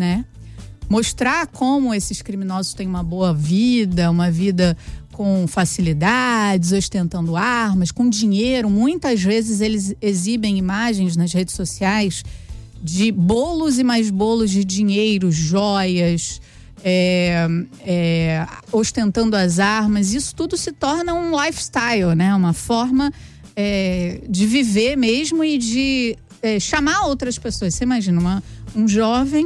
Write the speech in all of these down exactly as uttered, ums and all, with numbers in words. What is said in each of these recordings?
né? Mostrar como esses criminosos têm uma boa vida, uma vida com facilidades, ostentando armas, com dinheiro. Muitas vezes eles exibem imagens nas redes sociais de bolos e mais bolos de dinheiro, joias, é, é, ostentando as armas. Isso tudo se torna um lifestyle, né? Uma forma é, de viver mesmo e de é, chamar outras pessoas. Você imagina uma, um jovem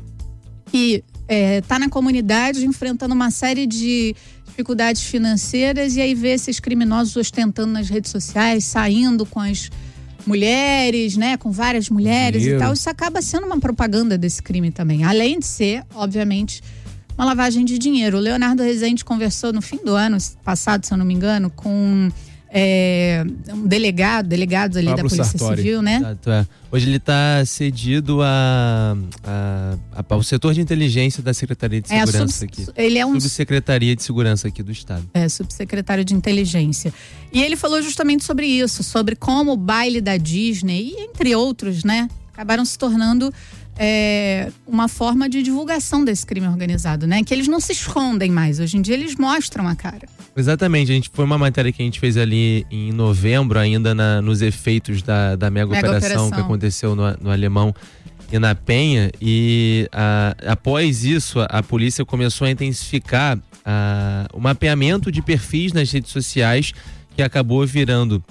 que está é, na comunidade enfrentando uma série de dificuldades financeiras e aí vê esses criminosos ostentando nas redes sociais, saindo com as mulheres, né, com várias mulheres Dinheiro. e tal. Isso acaba sendo uma propaganda desse crime também, além de ser, obviamente, uma lavagem de dinheiro. O Leonardo Rezende conversou no fim do ano passado, se eu não me engano, com É, um delegado, delegados ali Pablo da Polícia Sartori. Civil, né? Exato, é. Hoje ele está cedido a, a, a, ao setor de inteligência da Secretaria de Segurança é, sub, aqui. Ele é um Subsecretaria de Segurança aqui do Estado. É, subsecretário de Inteligência. E ele falou justamente sobre isso, sobre como o baile da Disney, e entre outros, né, acabaram se tornando É, uma forma de divulgação desse crime organizado, né? Que eles não se escondem mais. Hoje em dia eles mostram a cara. Exatamente. A gente, foi uma matéria que a gente fez ali em novembro, ainda na, nos efeitos da, da mega, mega operação, operação que aconteceu no, no Alemão e na Penha. E a, após isso, a, a polícia começou a intensificar a, o mapeamento de perfis nas redes sociais, que acabou virando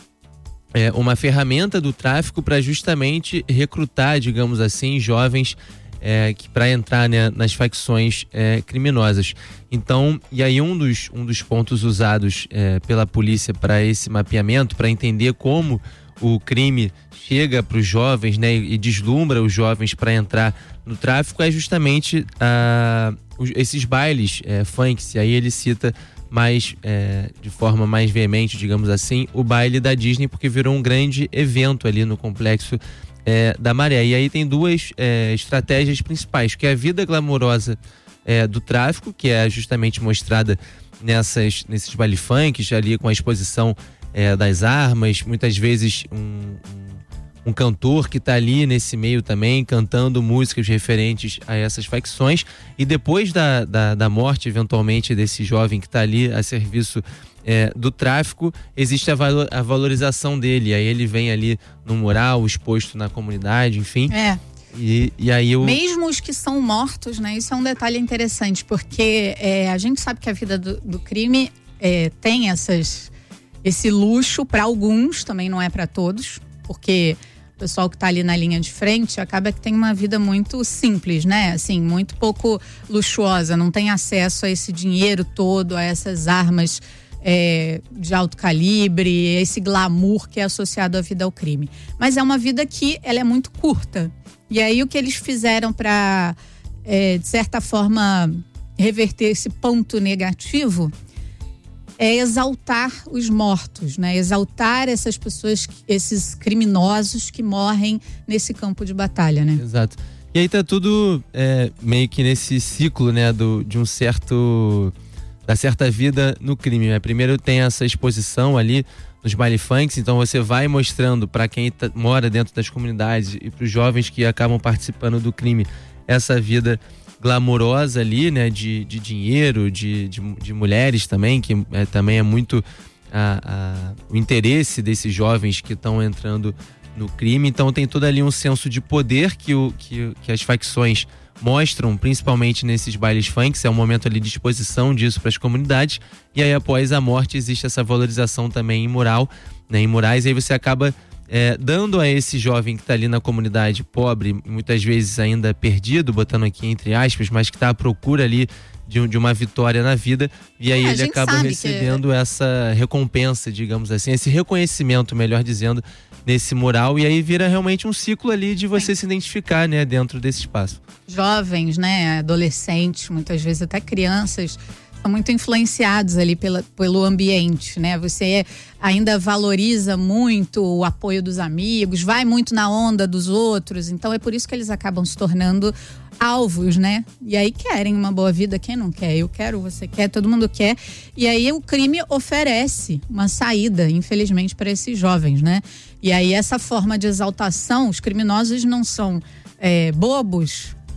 É uma ferramenta do tráfico para justamente recrutar, digamos assim, jovens é, que para entrar, né, nas facções é, criminosas. Então, e aí um dos, um dos pontos usados é, pela polícia para esse mapeamento, para entender como o crime chega para os jovens, né, e, e deslumbra os jovens para entrar no tráfico, é justamente ah, os, esses bailes é, funk. E aí ele cita mais, é, de forma mais veemente, digamos assim, o baile da Disney, porque virou um grande evento ali no complexo é, da Maré. E aí tem duas é, estratégias principais, que é a vida glamourosa é, do tráfico, que é justamente mostrada nessas, nesses baile funks, ali com a exposição é, das armas, muitas vezes um, um um cantor que está ali nesse meio também, cantando músicas referentes a essas facções, e depois da, da, da morte, eventualmente, desse jovem que está ali a serviço é, do tráfico, existe a, valo, a valorização dele, aí ele vem ali no mural, exposto na comunidade, enfim. É. E, e aí eu... Mesmo os que são mortos, né? Isso é um detalhe interessante, porque é, a gente sabe que a vida do, do crime é, tem essas, esse luxo para alguns, também não é para todos, porque o pessoal que está ali na linha de frente acaba que tem uma vida muito simples, né? Assim, muito pouco luxuosa, não tem acesso a esse dinheiro todo, a essas armas é, de alto calibre, esse glamour que é associado à vida ao crime. Mas é uma vida que ela é muito curta. E aí o que eles fizeram para, é, de certa forma, reverter esse ponto negativo é exaltar os mortos, né? Exaltar essas pessoas, esses criminosos que morrem nesse campo de batalha, né? Exato. E aí tá tudo é, meio que nesse ciclo, né? Do, de um certo... da certa vida no crime, né? Primeiro tem essa exposição ali nos baile funks, então você vai mostrando para quem tá, mora dentro das comunidades e para os jovens que acabam participando do crime essa vida glamourosa ali, né, de, de dinheiro, de, de, de mulheres também, que é, também é muito a, a, o interesse desses jovens que estão entrando no crime. Então tem todo ali um senso de poder que, o, que, que as facções mostram, principalmente nesses bailes funks, é um momento ali de exposição disso para as comunidades, e aí após a morte existe essa valorização também em mural, né, em murais, e aí você acaba É, dando a esse jovem que está ali na comunidade pobre, muitas vezes ainda perdido, botando aqui entre aspas, mas que está à procura ali de, um, de uma vitória na vida, e aí é, ele acaba recebendo que... essa recompensa, digamos assim, esse reconhecimento, melhor dizendo, nesse mural, e aí vira realmente um ciclo ali de você Sim. se identificar, né, dentro desse espaço. Jovens, né, adolescentes, muitas vezes até crianças, são muito influenciados ali pela, pelo ambiente, né? Você ainda valoriza muito o apoio dos amigos, vai muito na onda dos outros, então é por isso que eles acabam se tornando alvos, né? E aí querem uma boa vida, quem não quer? Eu quero, você quer, todo mundo quer. E aí o crime oferece uma saída, infelizmente, para esses jovens, né? E aí essa forma de exaltação, os criminosos não são é, bobos,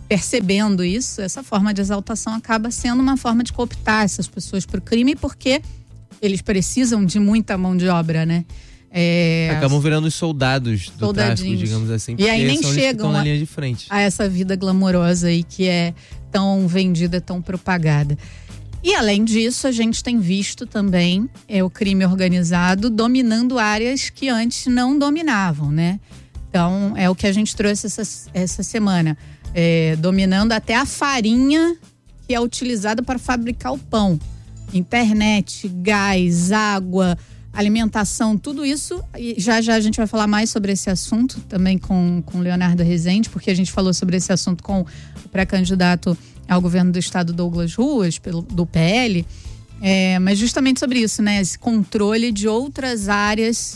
percebendo isso, essa forma de exaltação acaba sendo uma forma de cooptar essas pessoas para o crime, porque eles precisam de muita mão de obra, né? É... Acabam virando os soldados do tráfico, digamos assim. E aí nem são chegam na a, linha de frente. a essa vida glamourosa aí que é tão vendida, tão propagada. E além disso, a gente tem visto também é, o crime organizado dominando áreas que antes não dominavam, né? Então, é o que a gente trouxe essa, essa semana. É, dominando até a farinha que é utilizada para fabricar o pão. Internet, gás, água, alimentação, tudo isso. E já já a gente vai falar mais sobre esse assunto também com com Leonardo Rezende, porque a gente falou sobre esse assunto com o pré-candidato ao governo do estado, Douglas Ruas, pelo, do P L. É, mas justamente sobre isso, né? Esse controle de outras áreas,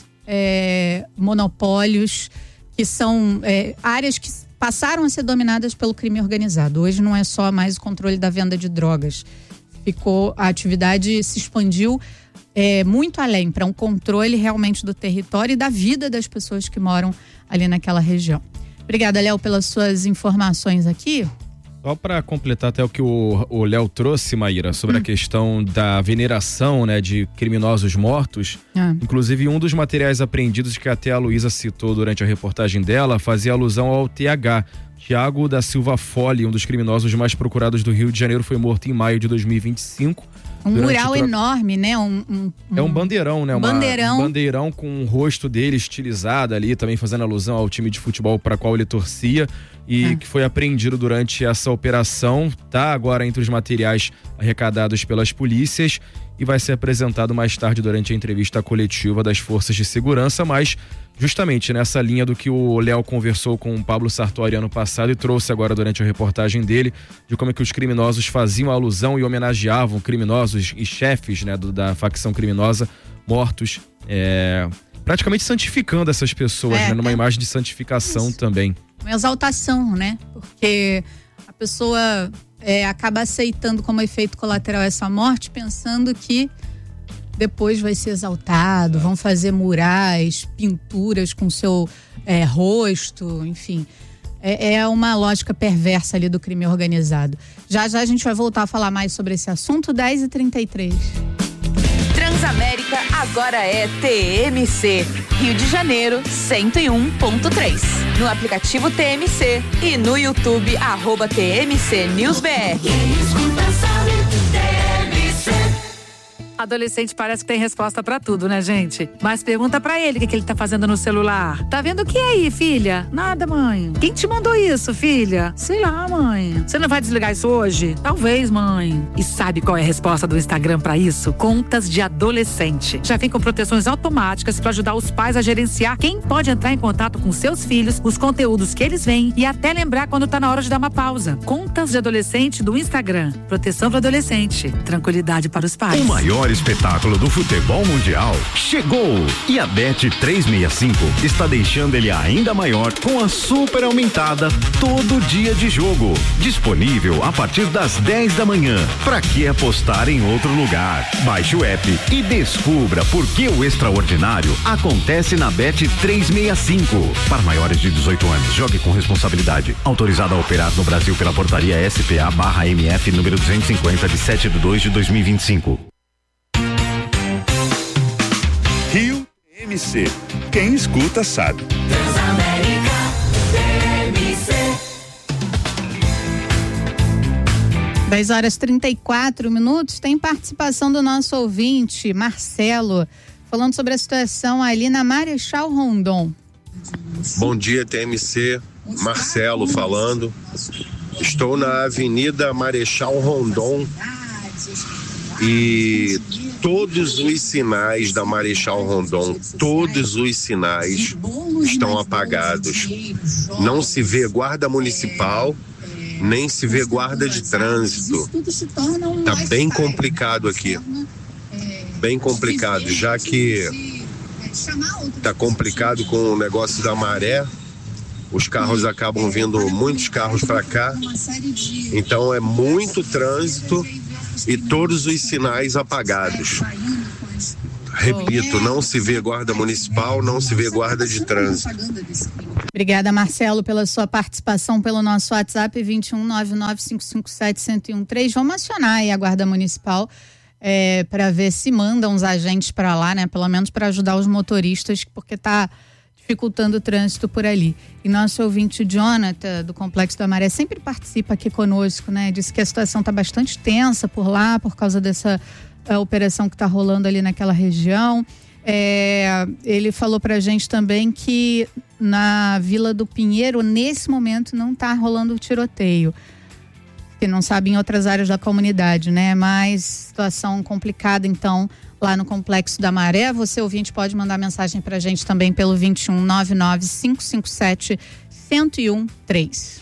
é, monopólios, que são é, áreas que passaram a ser dominadas pelo crime organizado. Hoje não é só mais o controle da venda de drogas. Ficou, a atividade se expandiu é, muito além, para um controle realmente do território e da vida das pessoas que moram ali naquela região. Obrigada, Léo, pelas suas informações aqui. Só para completar até o que o Léo trouxe, Maíra, sobre hum. a questão da veneração, né, de criminosos mortos. Ah. Inclusive, um dos materiais apreendidos que até a Luísa citou durante a reportagem dela fazia alusão ao T H. Tiago da Silva Fole, um dos criminosos mais procurados do Rio de Janeiro, foi morto em maio de dois mil e vinte e cinco. Um mural tra... enorme, né? Um, um, é um bandeirão, né? Um Uma, bandeirão. Um bandeirão com o rosto dele estilizado ali, também fazendo alusão ao time de futebol para qual ele torcia. E ah. que foi apreendido durante essa operação, tá agora entre os materiais arrecadados pelas polícias e vai ser apresentado mais tarde durante a entrevista coletiva das forças de segurança, mas justamente nessa linha do que o Léo conversou com o Pablo Sartori ano passado e trouxe agora durante a reportagem dele, de como é que os criminosos faziam alusão e homenageavam criminosos e chefes, né, do, da facção criminosa mortos, é, praticamente santificando essas pessoas, é, né, numa é. imagem de santificação Isso. também. Uma exaltação, né? Porque a pessoa é, acaba aceitando como efeito colateral essa morte, pensando que depois vai ser exaltado, vão fazer murais, pinturas com seu é, rosto, enfim. É, é uma lógica perversa ali do crime organizado. Já já a gente vai voltar a falar mais sobre esse assunto, dez e trinta e três. Transamérica agora é T M C, Rio de Janeiro cento e um ponto três. No aplicativo T M C e no YouTube, arroba T M C News B R. Adolescente parece que tem resposta pra tudo, né, gente? Mas pergunta pra ele o que, que ele tá fazendo no celular. Tá vendo o que aí, filha? Nada, mãe. Quem te mandou isso, filha? Sei lá, mãe. Você não vai desligar isso hoje? Talvez, mãe. E sabe qual é a resposta do Instagram pra isso? Contas de adolescente. Já vem com proteções automáticas pra ajudar os pais a gerenciar quem pode entrar em contato com seus filhos, os conteúdos que eles veem e até lembrar quando tá na hora de dar uma pausa. Contas de adolescente do Instagram. Proteção para adolescente. Tranquilidade para os pais. O maior espetáculo do futebol mundial chegou e a Bet trezentos e sessenta e cinco está deixando ele ainda maior com a super aumentada todo dia de jogo, disponível a partir das dez da manhã. Pra que apostar em outro lugar? Baixe o app e descubra por que o extraordinário acontece na Bet trezentos e sessenta e cinco. Para maiores de dezoito anos, jogue com responsabilidade. Autorizado a operar no Brasil pela portaria S P A barra M F número duzentos e cinquenta de sete de dois de dois mil e vinte e cinco. Rio T M C. Quem escuta sabe. Transamérica T M C. dez horas e trinta e quatro minutos. Tem participação do nosso ouvinte, Marcelo, falando sobre a situação ali na Marechal Rondon. Bom dia, T M C. Marcelo falando. Estou na Avenida Marechal Rondon e todos os sinais da Marechal Rondon, todos os sinais estão apagados. Não se vê guarda municipal, nem se vê guarda de trânsito. Tá bem complicado aqui. Bem complicado, já que tá complicado com o negócio da maré. Os carros acabam vindo, muitos carros para cá. Então é muito trânsito e todos os sinais apagados. Repito, não se vê guarda municipal, não se vê guarda de trânsito. Obrigada, Marcelo, pela sua participação pelo nosso WhatsApp vinte e um, nove nove cinco cinco sete, zero zero um três. Vamos acionar aí a Guarda Municipal é, para ver se mandam uns agentes para lá, né? Pelo menos para ajudar os motoristas, porque está dificultando o trânsito por ali. E nosso ouvinte Jonathan, do Complexo da Maré, sempre participa aqui conosco, né? Disse que a situação está bastante tensa por lá, por causa dessa a operação que está rolando ali naquela região. É, ele falou pra gente também que na Vila do Pinheiro, nesse momento, não está rolando tiroteio. Que não sabe em outras áreas da comunidade, né? Mas situação complicada, então, lá no Complexo da Maré. Você, ouvinte, pode mandar mensagem pra gente também pelo vinte e um, nove nove cinco cinco sete, zero zero um três.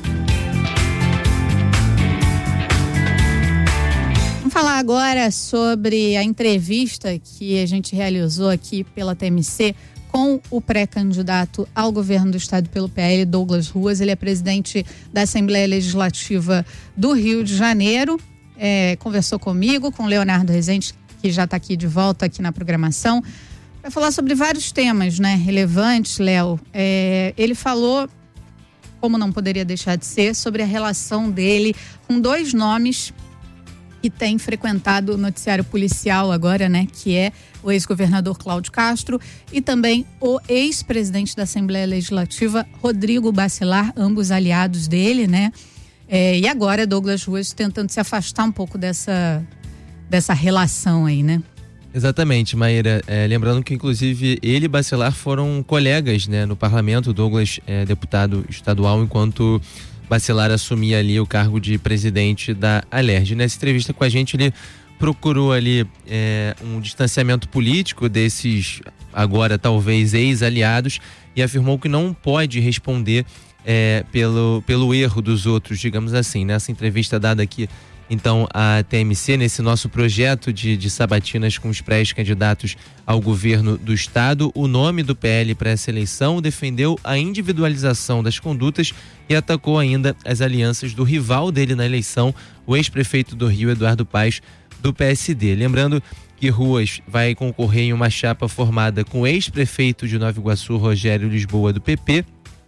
Falar agora sobre a entrevista que a gente realizou aqui pela T M C com o pré-candidato ao governo do estado pelo P L, Douglas Ruas. Ele é presidente da Assembleia Legislativa do Rio de Janeiro. É, conversou comigo, com o Leonardo Rezende, que já está aqui de volta aqui na programação, para falar sobre vários temas, né, relevantes, Léo. É, ele falou, como não poderia deixar de ser, sobre a relação dele com dois nomes que tem frequentado o noticiário policial agora, né? Que é o ex-governador Cláudio Castro e também o ex-presidente da Assembleia Legislativa, Rodrigo Bacelar, ambos aliados dele, né? É, e agora Douglas Ruas tentando se afastar um pouco dessa, dessa relação aí, né? Exatamente, Maíra. É, lembrando que, inclusive, ele e Bacelar foram colegas, né, no parlamento. Douglas é deputado estadual, enquanto Bacelar assumia ali o cargo de presidente da Alerj. Nessa entrevista com a gente, ele procurou ali é, um distanciamento político desses, agora talvez, ex-aliados, e afirmou que não pode responder é, pelo, pelo erro dos outros, digamos assim. Nessa entrevista dada aqui, então, à T M C, nesse nosso projeto de, de sabatinas com os pré-candidatos ao governo do estado, o nome do P L para essa eleição defendeu a individualização das condutas e atacou ainda as alianças do rival dele na eleição, o ex-prefeito do Rio, Eduardo Paes, do P S D. Lembrando que Ruas vai concorrer em uma chapa formada com o ex-prefeito de Nova Iguaçu, Rogério Lisboa, do P P.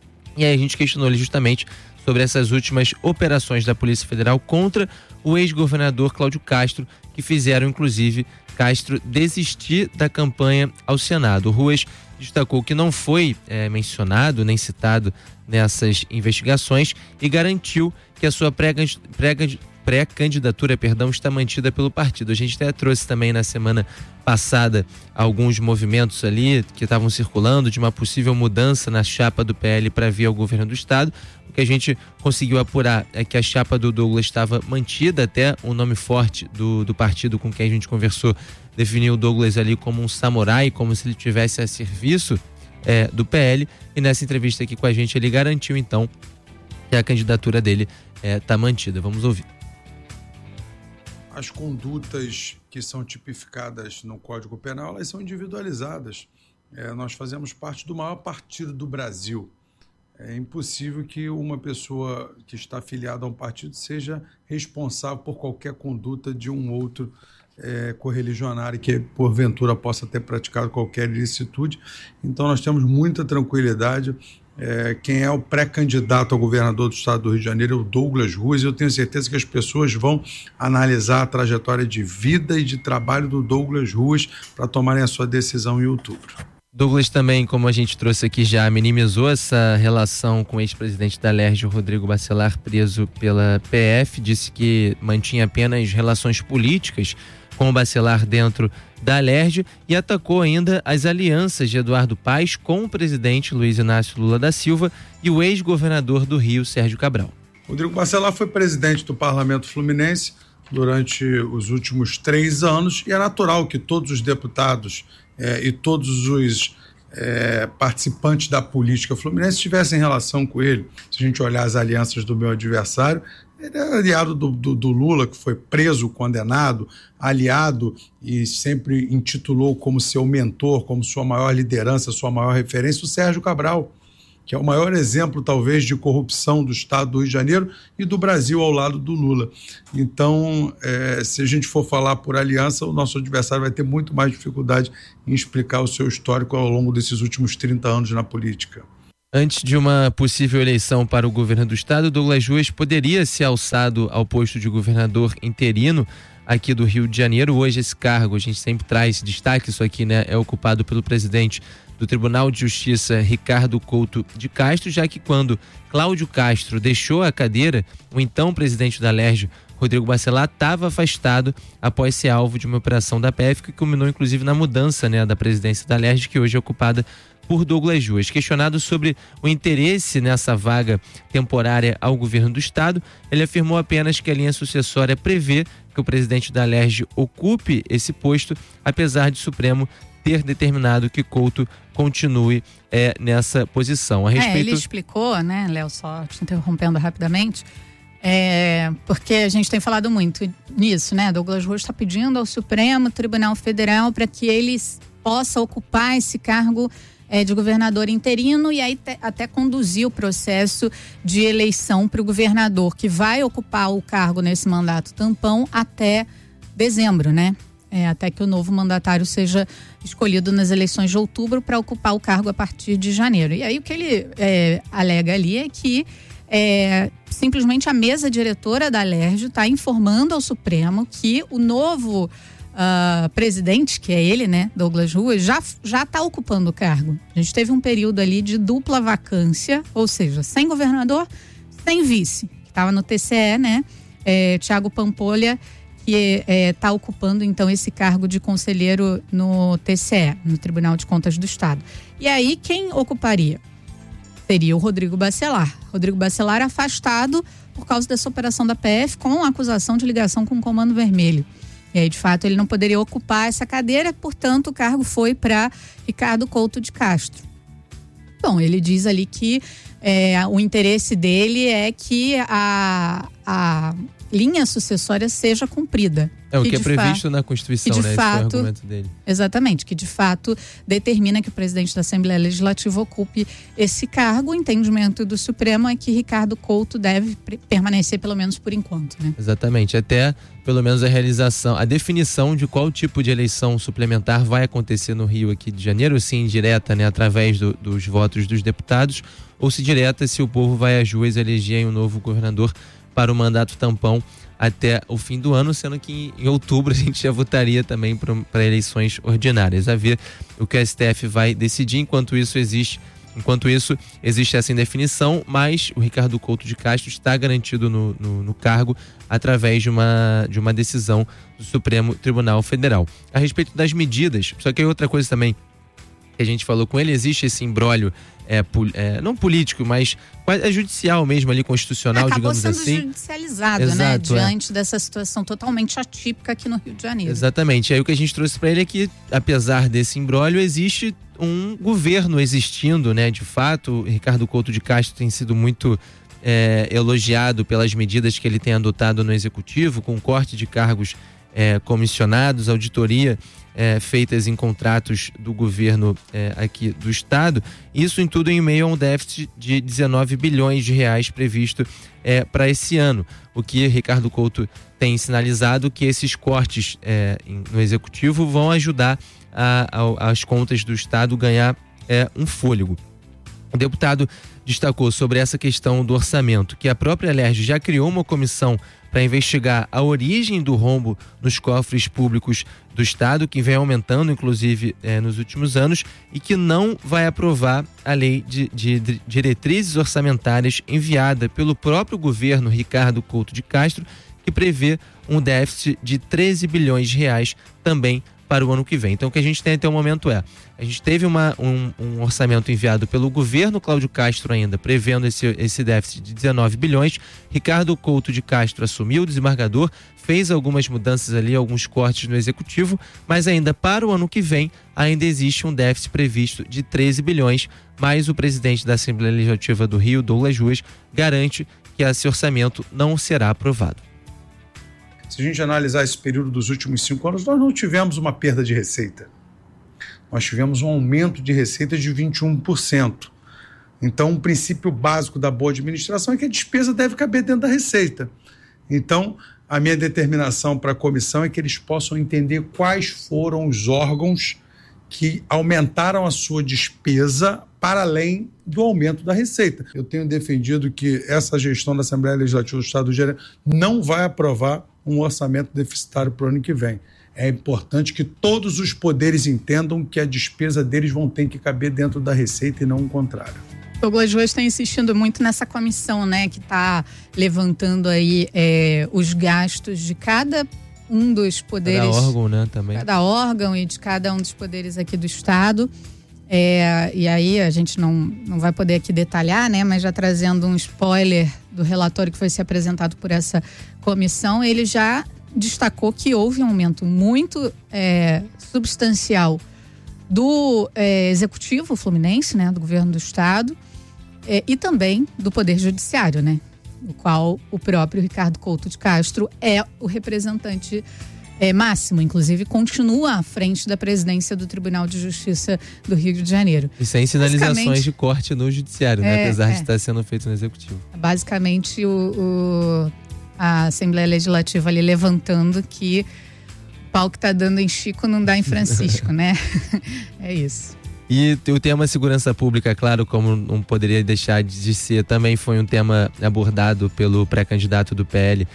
E aí a gente questionou ele justamente sobre essas últimas operações da Polícia Federal contra o ex-governador Cláudio Castro, que fizeram, inclusive, Castro desistir da campanha ao Senado. O Ruas destacou que não foi é, mencionado nem citado nessas investigações e garantiu que a sua pré-candidatura perdão, está mantida pelo partido. A gente até trouxe também na semana passada alguns movimentos ali que estavam circulando de uma possível mudança na chapa do P L para vir ao governo do estado. O que a gente conseguiu apurar é que a chapa do Douglas estava mantida, até um nome forte do, do partido com quem a gente conversou definiu o Douglas ali como um samurai, como se ele estivesse a serviço é, do P L, e nessa entrevista aqui com a gente ele garantiu então que a candidatura dele está é, mantida. Vamos ouvir. As condutas que são tipificadas no Código Penal, elas são individualizadas. É, nós fazemos parte do maior partido do Brasil. É impossível que uma pessoa que está afiliada a um partido seja responsável por qualquer conduta de um outro é, correligionário que, porventura, possa ter praticado qualquer ilicitude. Então, nós temos muita tranquilidade. É, quem é o pré-candidato ao governador do estado do Rio de Janeiro é o Douglas Ruas, e eu tenho certeza que as pessoas vão analisar a trajetória de vida e de trabalho do Douglas Ruas para tomarem a sua decisão em outubro. Douglas também, como a gente trouxe aqui já, minimizou essa relação com o ex-presidente da Alerj, Rodrigo Bacelar, preso pela P F, disse que mantinha apenas relações políticas com o Bacelar dentro da Alerj e atacou ainda as alianças de Eduardo Paes com o presidente Luiz Inácio Lula da Silva e o ex-governador do Rio, Sérgio Cabral. Rodrigo Bacelar foi presidente do Parlamento Fluminense durante os últimos três anos e é natural que todos os deputados é, e todos os é, participantes da política fluminense tivessem relação com ele. Se a gente olhar as alianças do meu adversário, ele é aliado do, do, do Lula, que foi preso, condenado, aliado e sempre intitulou como seu mentor, como sua maior liderança, sua maior referência, o Sérgio Cabral, que é o maior exemplo, talvez, de corrupção do estado do Rio de Janeiro e do Brasil ao lado do Lula. Então, é, se a gente for falar por aliança, o nosso adversário vai ter muito mais dificuldade em explicar o seu histórico ao longo desses últimos trinta anos na política. Antes de uma possível eleição para o governo do estado, Douglas Ruas poderia ser alçado ao posto de governador interino aqui do Rio de Janeiro. Hoje esse cargo, a gente sempre traz destaque isso aqui, né? É ocupado pelo presidente do Tribunal de Justiça, Ricardo Couto de Castro, já que quando Cláudio Castro deixou a cadeira, o então presidente da Alerj, Rodrigo Bacelar, estava afastado após ser alvo de uma operação da P F, que culminou inclusive na mudança, né, da presidência da Alerj, que hoje é ocupada por Douglas Ruas. Questionado sobre o interesse nessa vaga temporária ao governo do estado, ele afirmou apenas que a linha sucessória prevê que o presidente da Alerj ocupe esse posto, apesar de o Supremo ter determinado que Couto continue é, nessa posição. A respeito... É, ele explicou, né, Léo, só te interrompendo rapidamente, é, porque a gente tem falado muito nisso, né? Douglas Ruas está pedindo ao Supremo Tribunal Federal para que ele possa ocupar esse cargo é, de governador interino e aí te, até conduzir o processo de eleição para o governador, que vai ocupar o cargo nesse mandato tampão até dezembro, né? É, até que o novo mandatário seja escolhido nas eleições de outubro para ocupar o cargo a partir de janeiro. E aí o que ele é, alega ali é que é, simplesmente a mesa diretora da Alerj está informando ao Supremo que o novo uh, presidente, que é ele, né, Douglas Ruas, já já está ocupando o cargo. A gente teve um período ali de dupla vacância, ou seja, sem governador, sem vice, que estava no T C E, né, é, Thiago Pampolha, que está é, ocupando, então, esse cargo de conselheiro no T C E, no Tribunal de Contas do Estado. E aí, quem ocuparia? Seria o Rodrigo Bacelar. Rodrigo Bacelar afastado por causa dessa operação da P F com acusação de ligação com o Comando Vermelho. E aí, de fato, ele não poderia ocupar essa cadeira, portanto, o cargo foi para Ricardo Couto de Castro. Bom, ele diz ali que é, o interesse dele é que a... a linha sucessória seja cumprida. É o que, que é previsto fato, na Constituição, que de né? Fato, esse foi o argumento dele. Exatamente, que de fato determina que o presidente da Assembleia Legislativa ocupe esse cargo. O entendimento do Supremo é que Ricardo Couto deve permanecer pelo menos por enquanto, né? Exatamente, até pelo menos a realização, a definição de qual tipo de eleição suplementar vai acontecer no Rio aqui de Janeiro, se indireta, né, através do, dos votos dos deputados, ou se direta, se o povo vai às ruas eleger um novo governador para o mandato tampão até o fim do ano, sendo que em, em outubro a gente já votaria também para eleições ordinárias. A ver o que a S T F vai decidir. Enquanto isso existe, enquanto isso existe essa indefinição, mas o Ricardo Couto de Castro está garantido no, no, no cargo através de uma, de uma decisão do Supremo Tribunal Federal. A respeito das medidas, só que outra coisa também que a gente falou com ele, existe esse imbróglio É, é, não político, mas é judicial mesmo ali, constitucional, Acabou digamos assim. Acabou sendo judicializado, Exato, né? É. Diante dessa situação totalmente atípica aqui no Rio de Janeiro. Exatamente. E aí o que a gente trouxe para ele é que, apesar desse imbróglio, existe um governo existindo, né? De fato, Ricardo Couto de Castro tem sido muito é, elogiado pelas medidas que ele tem adotado no Executivo, com corte de cargos é, comissionados, auditoria É, feitas em contratos do governo é, aqui do estado, isso em tudo em meio a um déficit de dezenove bilhões de reais previsto é, para esse ano, o que Ricardo Couto tem sinalizado que esses cortes é, em, no executivo vão ajudar a, a, as contas do estado ganhar é, um fôlego. O deputado destacou sobre essa questão do orçamento, que a própria Alerj já criou uma comissão para investigar a origem do rombo nos cofres públicos do estado, que vem aumentando, inclusive, eh, nos últimos anos, e que não vai aprovar a lei de, de, de diretrizes orçamentárias enviada pelo próprio governo Ricardo Couto de Castro, que prevê um déficit de treze bilhões de reais também para o ano que vem. Então o que a gente tem até o momento é, a gente teve uma, um, um orçamento enviado pelo governo Cláudio Castro ainda, prevendo esse, esse déficit de dezenove bilhões, Ricardo Couto de Castro assumiu o desembargador, fez algumas mudanças ali, alguns cortes no executivo, mas ainda para o ano que vem, ainda existe um déficit previsto de treze bilhões, mas o presidente da Assembleia Legislativa do Rio, Douglas Ruas, garante que esse orçamento não será aprovado. Se a gente analisar esse período dos últimos cinco anos, nós não tivemos uma perda de receita. Nós tivemos um aumento de receita de vinte e um por cento. Então, um princípio básico da boa administração é que a despesa deve caber dentro da receita. Então, a minha determinação para a comissão é que eles possam entender quais foram os órgãos que aumentaram a sua despesa para além do aumento da receita. Eu tenho defendido que essa gestão da Assembleia Legislativa do Estado do Rio de Janeiro não vai aprovar um orçamento deficitário para o ano que vem. É importante que todos os poderes entendam que a despesa deles vão ter que caber dentro da receita e não o contrário. Douglas Ruas está insistindo muito nessa comissão, né, que está levantando aí é, os gastos de cada um dos poderes. Cada órgão, né, também. Cada órgão e de cada um dos poderes aqui do Estado. É, e aí a gente não, não vai poder aqui detalhar, né, mas já trazendo um spoiler do relatório que foi ser apresentado por essa comissão, ele já destacou que houve um aumento muito é, substancial do é, Executivo Fluminense, né, do governo do Estado, é, e também do Poder Judiciário, né, o qual o próprio Ricardo Couto de Castro é o representante É, máximo, inclusive continua à frente da presidência do Tribunal de Justiça do Rio de Janeiro. E sem sinalizações de corte no judiciário, é, né? Apesar é. de estar sendo feito no executivo. Basicamente, o, o, a Assembleia Legislativa ali levantando que o pau que tá dando em Chico não dá em Francisco, né? É isso. E o tema segurança pública, claro, como não poderia deixar de ser, também foi um tema abordado pelo pré-candidato do P L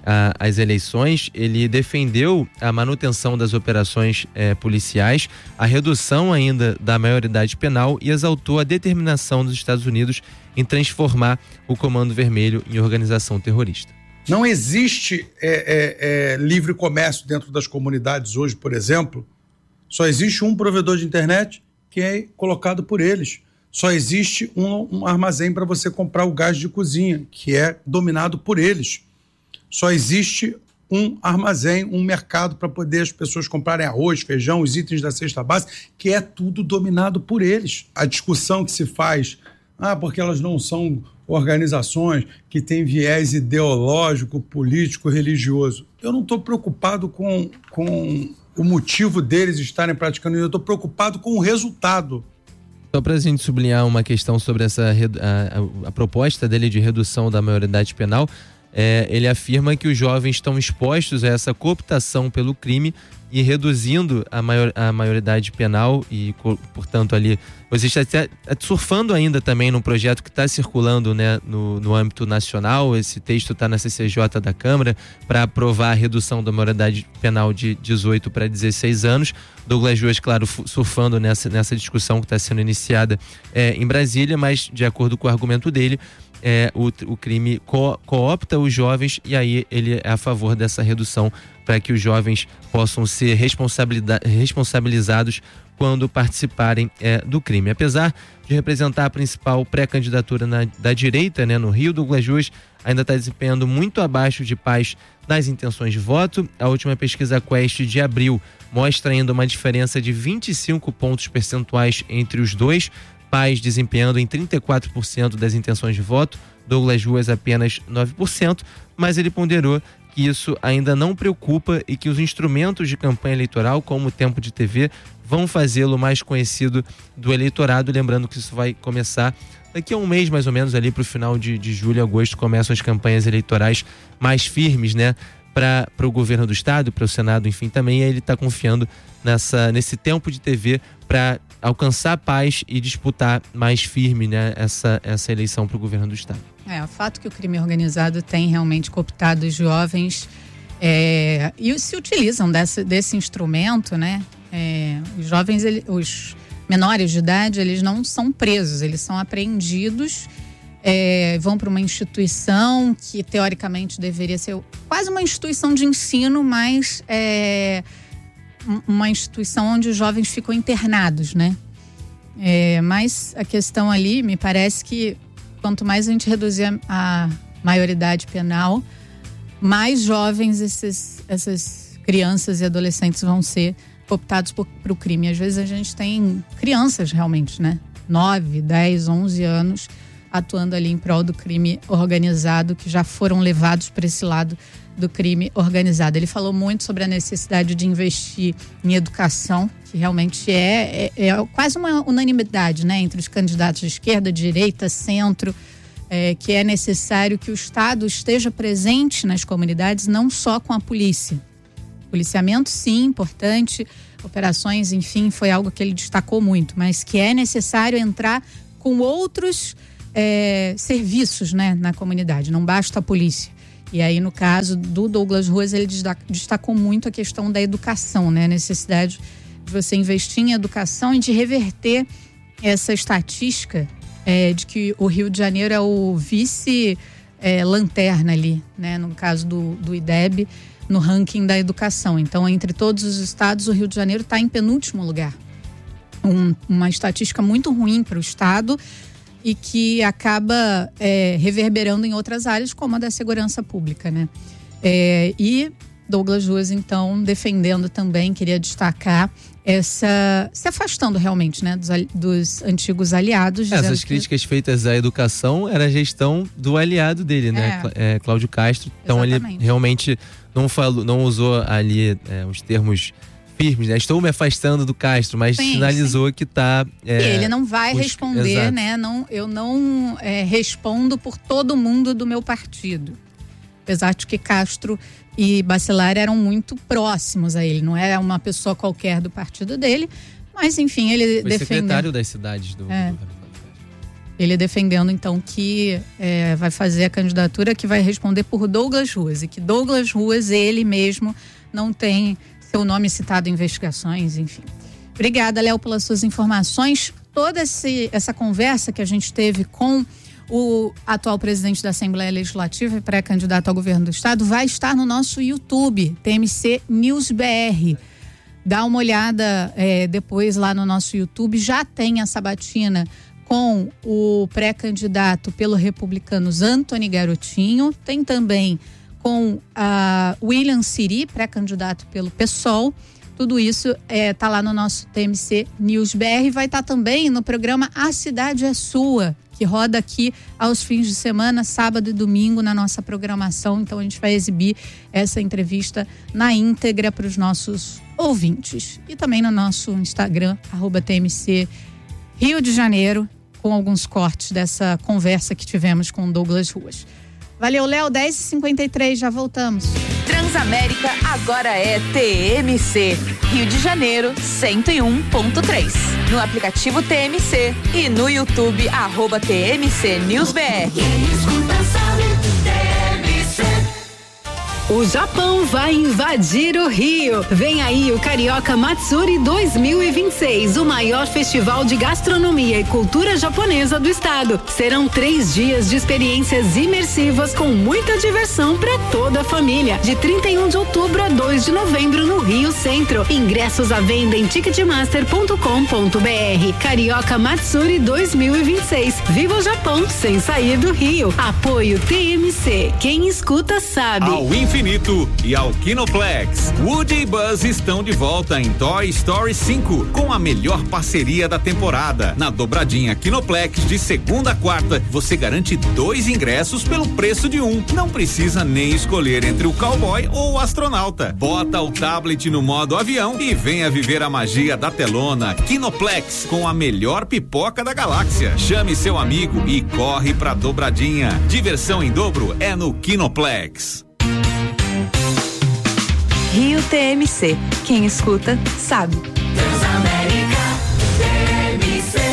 às eleições. Ele defendeu a manutenção das operações eh, policiais, a redução ainda da maioridade penal e exaltou a determinação dos Estados Unidos em transformar o Comando Vermelho em organização terrorista. Não existe é, é, é, livre comércio dentro das comunidades hoje, por exemplo. Só existe um provedor de internet que é colocado por eles. Só existe um, um armazém para você comprar o gás de cozinha, que é dominado por eles. Só existe um armazém, um mercado para poder as pessoas comprarem arroz, feijão, os itens da cesta básica, que é tudo dominado por eles. A discussão que se faz, ah, porque elas não são organizações que têm viés ideológico, político, religioso. Eu não estou preocupado com, com o motivo deles estarem praticando isso, eu estou preocupado com o resultado. Só para a gente sublinhar uma questão sobre essa a, a, a proposta dele de redução da maioridade penal, É, ele afirma que os jovens estão expostos a essa cooptação pelo crime e reduzindo a, maior, a maioridade penal e, portanto, ali você está até surfando ainda também num projeto que está circulando, né, no, no âmbito nacional. Esse texto está na C C J da Câmara para aprovar a redução da maioridade penal de dezoito para dezesseis anos. Douglas Ruas, claro, surfando nessa, nessa discussão que está sendo iniciada é, em Brasília, mas de acordo com o argumento dele, É, o, o crime co, coopta os jovens e aí ele é a favor dessa redução para que os jovens possam ser responsabilizados quando participarem é, do crime. Apesar de representar a principal pré-candidatura na, da direita, né, no Rio, Douglas Ruas ainda está desempenhando muito abaixo de Paes nas intenções de voto. A última pesquisa Quest de abril mostra ainda uma diferença de vinte e cinco pontos percentuais entre os dois. Paes desempenhando em trinta e quatro por cento das intenções de voto, Douglas Ruas apenas nove por cento, mas ele ponderou que isso ainda não preocupa e que os instrumentos de campanha eleitoral, como o tempo de T V, vão fazê-lo mais conhecido do eleitorado, lembrando que isso vai começar daqui a um mês mais ou menos, ali para o final de, de julho, agosto, começam as campanhas eleitorais mais firmes, né, para o governo do estado, para o Senado, enfim, também. Ele está confiando nessa, nesse tempo de T V para alcançar a paz e disputar mais firme, né, essa, essa eleição para o governo do estado. É, o fato que o crime organizado tem realmente cooptado os jovens é, e se utilizam desse, desse instrumento, né? É, os jovens, ele, os menores de idade, eles não são presos, eles são apreendidos, é, vão para uma instituição que teoricamente deveria ser quase uma instituição de ensino, mas é, uma instituição onde os jovens ficam internados, né? É, mas a questão ali, me parece que quanto mais a gente reduzir a, a maioridade penal, mais jovens esses, essas crianças e adolescentes vão ser cooptados para o crime. Às vezes a gente tem crianças realmente, né? nove, dez, onze anos atuando ali em prol do crime organizado, que já foram levados para esse lado do crime organizado. Ele falou muito sobre a necessidade de investir em educação, que realmente é, é, é quase uma unanimidade, né, entre os candidatos de esquerda, direita, centro, é, que é necessário que o Estado esteja presente nas comunidades, não só com a polícia. Policiamento, sim, importante, operações, enfim, foi algo que ele destacou muito, mas que é necessário entrar com outros é, serviços, né, na comunidade, não basta a polícia. E aí, no caso do Douglas Ruas, ele destacou muito a questão da educação, né, a necessidade de você investir em educação e de reverter essa estatística é, de que o Rio de Janeiro é o vice-lanterna é, ali, né, no caso do, do I D E B, no ranking da educação. Então, entre todos os estados, o Rio de Janeiro está em penúltimo lugar. Um, uma estatística muito ruim para o estado e que acaba é, reverberando em outras áreas, como a da segurança pública, né? É, e Douglas Ruas, então, defendendo também, queria destacar essa, se afastando realmente, né, dos, dos antigos aliados. Essas críticas que... feitas à educação era a gestão do aliado dele, né, é. É, Cláudio Castro. Então Exatamente. Ele realmente não falou, não usou ali é, os termos firmes, né? Estou me afastando do Castro, mas sim, sinalizou sim. que está. É, e ele não vai os... responder, Exato. né? Não, eu não é, respondo por todo mundo do meu partido. Apesar de que Castro e Bacelar eram muito próximos a ele, não era uma pessoa qualquer do partido dele, mas enfim, ele defendeu. secretário das cidades do, é. do... Ele defendendo então que é, vai fazer a candidatura que vai responder por Douglas Ruas, e que Douglas Ruas, ele mesmo, não tem seu nome citado em investigações, enfim. Obrigada, Léo, pelas suas informações. Toda esse, essa conversa que a gente teve com o atual presidente da Assembleia Legislativa e pré-candidato ao governo do estado vai estar no nosso YouTube, T M C News B R. Dá uma olhada é, depois lá no nosso YouTube. Já tem a sabatina com o pré-candidato pelo Republicanos, Antony Garotinho. Tem também com a William Siri, pré-candidato pelo PSOL. Tudo isso está é, lá no nosso T M C News B R. Vai estar tá também no programa A Cidade é Sua, que roda aqui aos fins de semana, sábado e domingo, na nossa programação. Então a gente vai exibir essa entrevista na íntegra para os nossos ouvintes. E também no nosso Instagram, arroba T M C Rio de Janeiro, com alguns cortes dessa conversa que tivemos com Douglas Ruas. Valeu, Léo, dez e cinquenta e três, já voltamos. Transamérica agora é T M C, Rio de Janeiro cento e um ponto três. No aplicativo T M C e no YouTube, arroba T M C News B R. O Japão vai invadir o Rio. Vem aí o Carioca Matsuri dois mil e vinte e seis, o maior festival de gastronomia e cultura japonesa do estado. Serão três dias de experiências imersivas com muita diversão para toda a família. De trinta e um de outubro a dois de novembro no Rio Centro. Ingressos à venda em ticketmaster ponto com ponto b r. Carioca Matsuri dois mil e vinte e seis. Viva o Japão sem sair do Rio. Apoio T M C. Quem escuta sabe. Ao infinito e ao Kinoplex. Woody e Buzz estão de volta em Toy Story cinco, com a melhor parceria da temporada. Na dobradinha Kinoplex, de segunda a quarta, você garante dois ingressos pelo preço de um. Não precisa nem escolher entre o cowboy ou o astronauta. Bota o tablet no modo avião e venha viver a magia da telona. Kinoplex, com a melhor pipoca da galáxia. Chame seu amigo e corre pra dobradinha. Diversão em dobro é no Kinoplex. Rio T M C. Quem escuta, sabe. Transamérica T M C.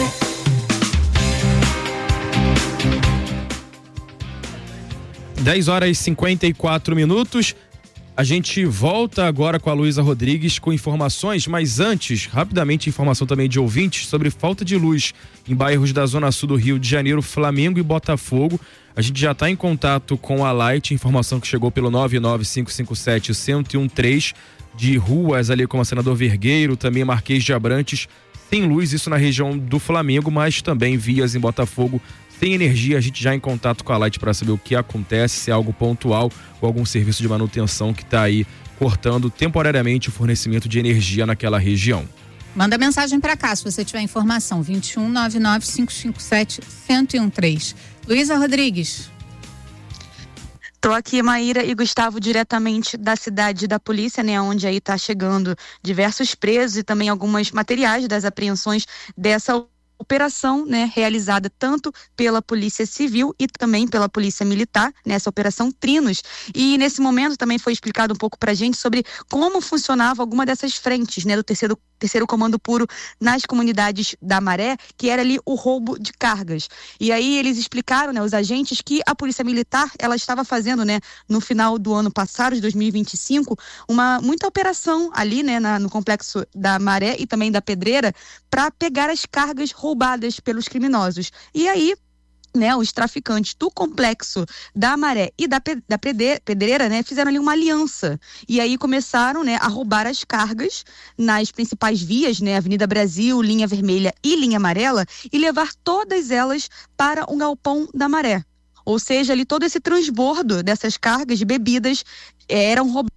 dez horas e cinquenta e quatro minutos. A gente volta agora com a Luísa Rodrigues com informações, mas antes, rapidamente, informação também de ouvintes sobre falta de luz em bairros da Zona Sul do Rio de Janeiro, Flamengo e Botafogo. A gente já está em contato com a Light, informação que chegou pelo nove nove cinco cinco sete, um zero um três, de ruas ali como a Senador Vergueiro, também Marquês de Abrantes, sem luz, isso na região do Flamengo, mas também vias em Botafogo sem energia. A gente já em contato com a Light para saber o que acontece, se é algo pontual ou algum serviço de manutenção que está aí cortando temporariamente o fornecimento de energia naquela região. Manda mensagem para cá se você tiver informação, vinte e um, nove nove cinco cinco sete, um zero um três. Luísa Rodrigues. Tô aqui, Maíra e Gustavo, diretamente da cidade da polícia, né, onde aí tá chegando diversos presos e também algumas materiais das apreensões dessa operação, né, realizada tanto pela Polícia Civil e também pela Polícia Militar, nessa Operação Trinos. E nesse momento também foi explicado um pouco pra gente sobre como funcionava alguma dessas frentes, né, do terceiro, terceiro Comando Puro nas comunidades da Maré, que era ali o roubo de cargas. E aí eles explicaram, né, os agentes, que a Polícia Militar, ela estava fazendo, né, no final do ano passado, de dois mil e vinte e cinco, uma muita operação ali, né, na, no complexo da Maré e também da Pedreira, para pegar as cargas roubadas pelos criminosos. E aí, né, os traficantes do complexo da Maré e da, pe- da Pedreira, né, fizeram ali uma aliança. E aí começaram, né, a roubar as cargas nas principais vias, né, Avenida Brasil, Linha Vermelha e Linha Amarela, e levar todas elas para um galpão da Maré. Ou seja, ali todo esse transbordo dessas cargas de bebidas eh, eram roubadas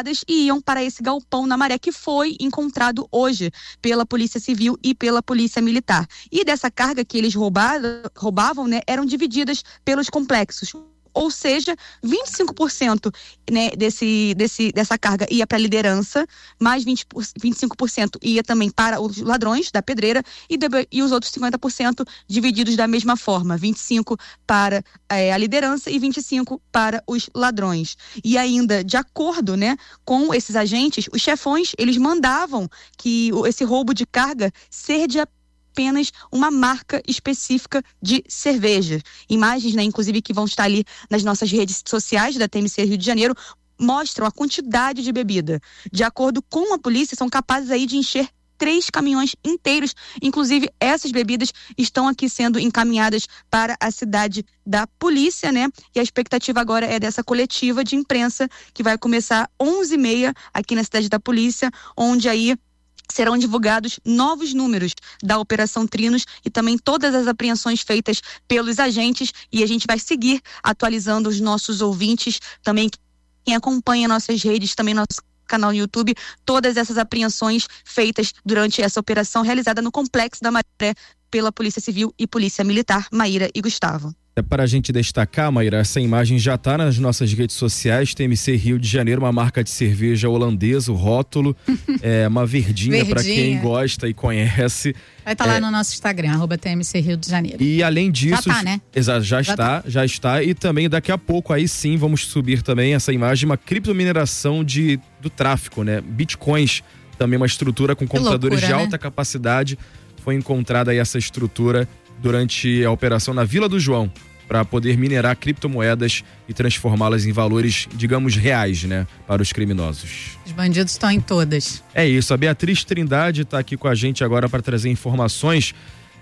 e iam para esse galpão na Maré, que foi encontrado hoje pela Polícia Civil e pela Polícia Militar. E dessa carga que eles roubaram, roubavam, né, eram divididas pelos complexos. Ou seja, vinte e cinco por cento, né, desse, desse, dessa carga ia para a liderança, mais vinte, vinte e cinco por cento ia também para os ladrões da Pedreira e, de, e os outros cinquenta por cento divididos da mesma forma, vinte e cinco por cento para é, a liderança e vinte e cinco por cento para os ladrões. E ainda, de acordo, né, com esses agentes, os chefões, eles mandavam que esse roubo de carga seja de apenas uma marca específica de cerveja. Imagens, né, inclusive, que vão estar ali nas nossas redes sociais da T M C Rio de Janeiro, mostram a quantidade de bebida. De acordo com a polícia, são capazes aí de encher três caminhões inteiros. Inclusive, essas bebidas estão aqui sendo encaminhadas para a cidade da polícia, né? E a expectativa agora é dessa coletiva de imprensa que vai começar onze e meia aqui na cidade da polícia, onde aí serão divulgados novos números da Operação Trinos e também todas as apreensões feitas pelos agentes, e a gente vai seguir atualizando os nossos ouvintes, também quem acompanha nossas redes, também nosso canal no YouTube, todas essas apreensões feitas durante essa operação realizada no Complexo da Maré pela Polícia Civil e Polícia Militar. Maíra e Gustavo. É para a gente destacar, Maíra, essa imagem já está nas nossas redes sociais, T M C Rio de Janeiro, uma marca de cerveja holandesa, o rótulo, é uma verdinha para quem gosta e conhece. Vai estar tá é, lá no nosso Instagram, arroba T M C Rio de Janeiro. E além disso... Já tá, né? Exato, já, já está, tá. já está. E também daqui a pouco, aí sim, vamos subir também essa imagem, uma criptomineração de, do tráfico, né? Bitcoins, também uma estrutura com computadores loucura, de alta né? capacidade. Foi encontrada aí essa estrutura durante a operação na Vila do João, para poder minerar criptomoedas e transformá-las em valores, digamos, reais, né, para os criminosos. Os bandidos estão em todas. É isso, a Beatriz Trindade está aqui com a gente agora para trazer informações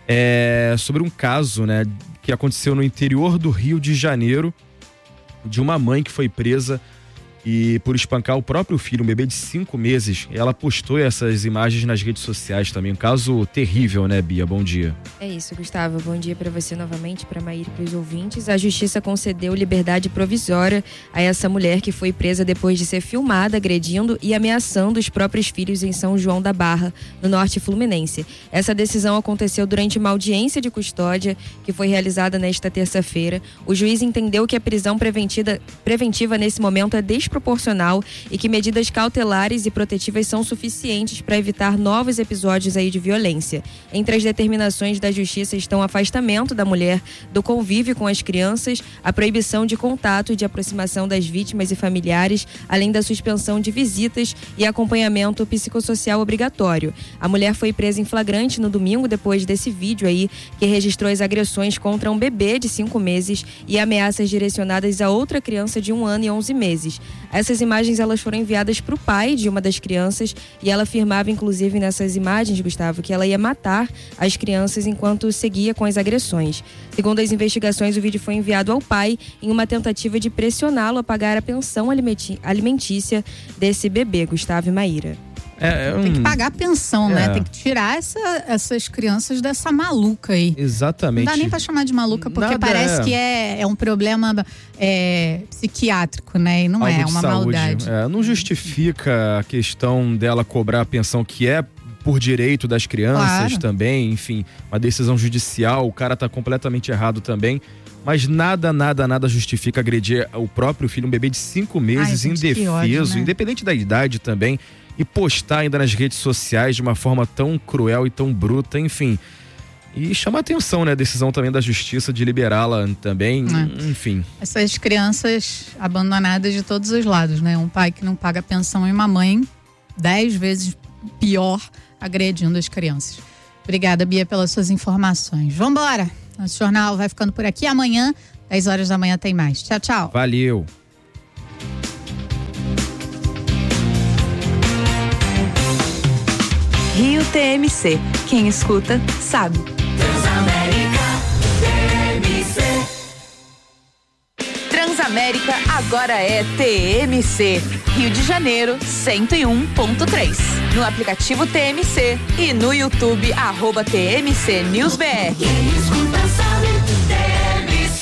é, sobre um caso, né, que aconteceu no interior do Rio de Janeiro, de uma mãe que foi presa e por espancar o próprio filho, um bebê de cinco meses. Ela postou essas imagens nas redes sociais também. Um caso terrível, né, Bia? Bom dia. É isso, Gustavo. Bom dia para você novamente, para Maíra e para os ouvintes. A justiça concedeu liberdade provisória a essa mulher que foi presa depois de ser filmada agredindo e ameaçando os próprios filhos em São João da Barra, no norte fluminense. Essa decisão aconteceu durante uma audiência de custódia que foi realizada nesta terça-feira. O juiz entendeu que a prisão preventiva, preventiva nesse momento é desproporcional e que medidas cautelares e protetivas são suficientes para evitar novos episódios aí de violência. Entre as determinações da justiça estão o afastamento da mulher do convívio com as crianças, a proibição de contato e de aproximação das vítimas e familiares, além da suspensão de visitas e acompanhamento psicossocial obrigatório. A mulher foi presa em flagrante no domingo depois desse vídeo aí que registrou as agressões contra um bebê de cinco meses e ameaças direcionadas a outra criança de um ano e onze meses. Essas imagens elas foram enviadas para o pai de uma das crianças e ela afirmava, inclusive, nessas imagens, Gustavo, que ela ia matar as crianças enquanto seguia com as agressões. Segundo as investigações, o vídeo foi enviado ao pai em uma tentativa de pressioná-lo a pagar a pensão alimentícia desse bebê, Gustavo e Maíra. É, é um... Tem que pagar a pensão, é. né? Tem que tirar essa, essas crianças dessa maluca aí. Exatamente. Não dá nem pra chamar de maluca, porque Nada parece é... que é, é um problema é, psiquiátrico, né? E não Algo é, é uma saúde. maldade. É, não justifica a questão dela cobrar a pensão que é por direito das crianças claro. também, enfim, uma decisão judicial, o cara tá completamente errado também. Mas nada, nada, nada justifica agredir o próprio filho, um bebê de cinco meses, Ai, gente, indefeso, ódio, né? independente da idade também, e postar ainda nas redes sociais de uma forma tão cruel e tão bruta, enfim. E chama a atenção, né? A decisão também da justiça de liberá-la também, é. enfim. Essas crianças abandonadas de todos os lados, né? Um pai que não paga pensão e uma mãe dez vezes pior agredindo as crianças. Obrigada, Bia, pelas suas informações. Vambora! Nosso jornal vai ficando por aqui. Amanhã, dez horas da manhã, tem mais. Tchau, tchau. Valeu. Rio T M C. Quem escuta, sabe. Transamérica T M C. Transamérica agora é T M C. Rio de Janeiro, cento e um ponto três. No aplicativo T M C e no YouTube, arroba T M C News B R. Quem escuta sabe, T M C.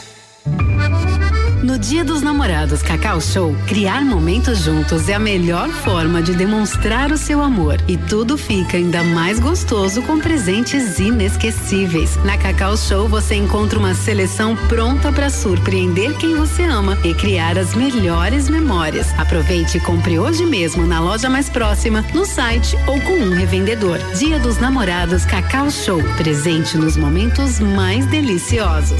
No Dia dos Namorados Cacau Show, criar momentos juntos é a melhor forma de demonstrar o seu amor. E tudo fica ainda mais gostoso com presentes inesquecíveis. Na Cacau Show você encontra uma seleção pronta para surpreender quem você ama e criar as melhores memórias. Aproveite e compre hoje mesmo na loja mais próxima, no site ou com um revendedor. Dia dos Namorados Cacau Show, presente nos momentos mais deliciosos.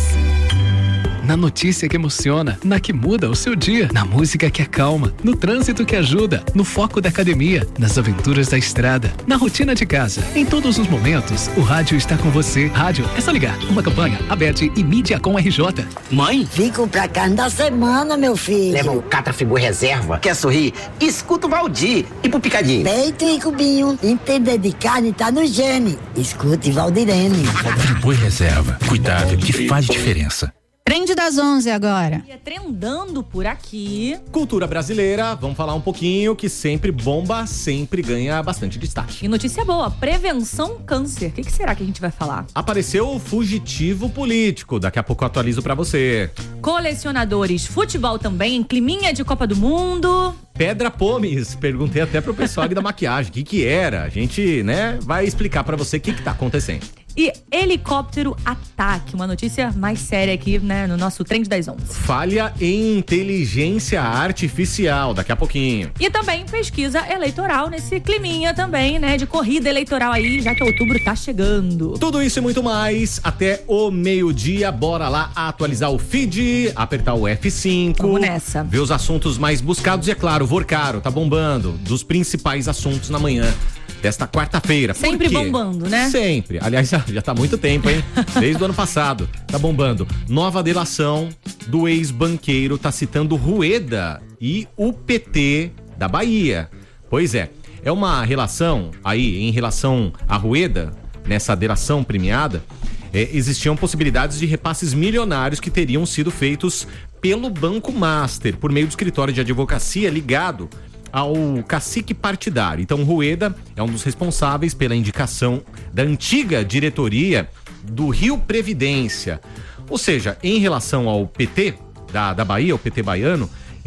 Na notícia que emociona, na que muda o seu dia, na música que acalma, no trânsito que ajuda, no foco da academia, nas aventuras da estrada, na rotina de casa. Em todos os momentos, o rádio está com você. Rádio, é só ligar. Uma campanha, Abete e Mídia com R J. Mãe? Vim comprar carne da semana, meu filho. Leva o Catra Friboi Reserva. Quer sorrir? Escuta o Valdir. E pro Picadinho? Peito e cubinho. Entender de carne tá no gene. Escute Valdirene. Friboi Reserva. Cuidado que faz diferença. Trend das onze agora. Trendando por aqui. Cultura brasileira, vamos falar um pouquinho, que sempre bomba, sempre ganha bastante destaque. E notícia boa, prevenção câncer. O que, que será que a gente vai falar? Apareceu o fugitivo político, daqui a pouco eu atualizo pra você. Colecionadores, futebol também, climinha de Copa do Mundo. Pedra Pomes, perguntei até pro pessoal aqui da maquiagem, o que que era? A gente, né, vai explicar pra você o que que tá acontecendo. E helicóptero ataque, uma notícia mais séria aqui, né, no nosso Trend das onze. Falha em inteligência artificial, daqui a pouquinho. E também pesquisa eleitoral nesse climinha também, né, de corrida eleitoral aí, já que outubro tá chegando. Tudo isso e muito mais até o meio-dia. Bora lá atualizar o feed, apertar o F cinco. Vamos nessa. Ver os assuntos mais buscados e, é claro, o Vorcaro tá bombando dos principais assuntos na manhã desta quarta-feira. Sempre bombando, né? Sempre. Aliás, já, já tá há muito tempo, hein? Desde o ano passado. Tá bombando. Nova delação do ex-banqueiro tá citando Rueda e o P T da Bahia. Pois é. É uma relação aí, em relação a Rueda, nessa delação premiada, é, existiam possibilidades de repasses milionários que teriam sido feitos pelo Banco Master, por meio do escritório de advocacia ligado ao cacique partidário. Então, Rueda é um dos responsáveis pela indicação da antiga diretoria do Rio Previdência. Ou seja, em relação ao P T da, da Bahia, o P T baiano,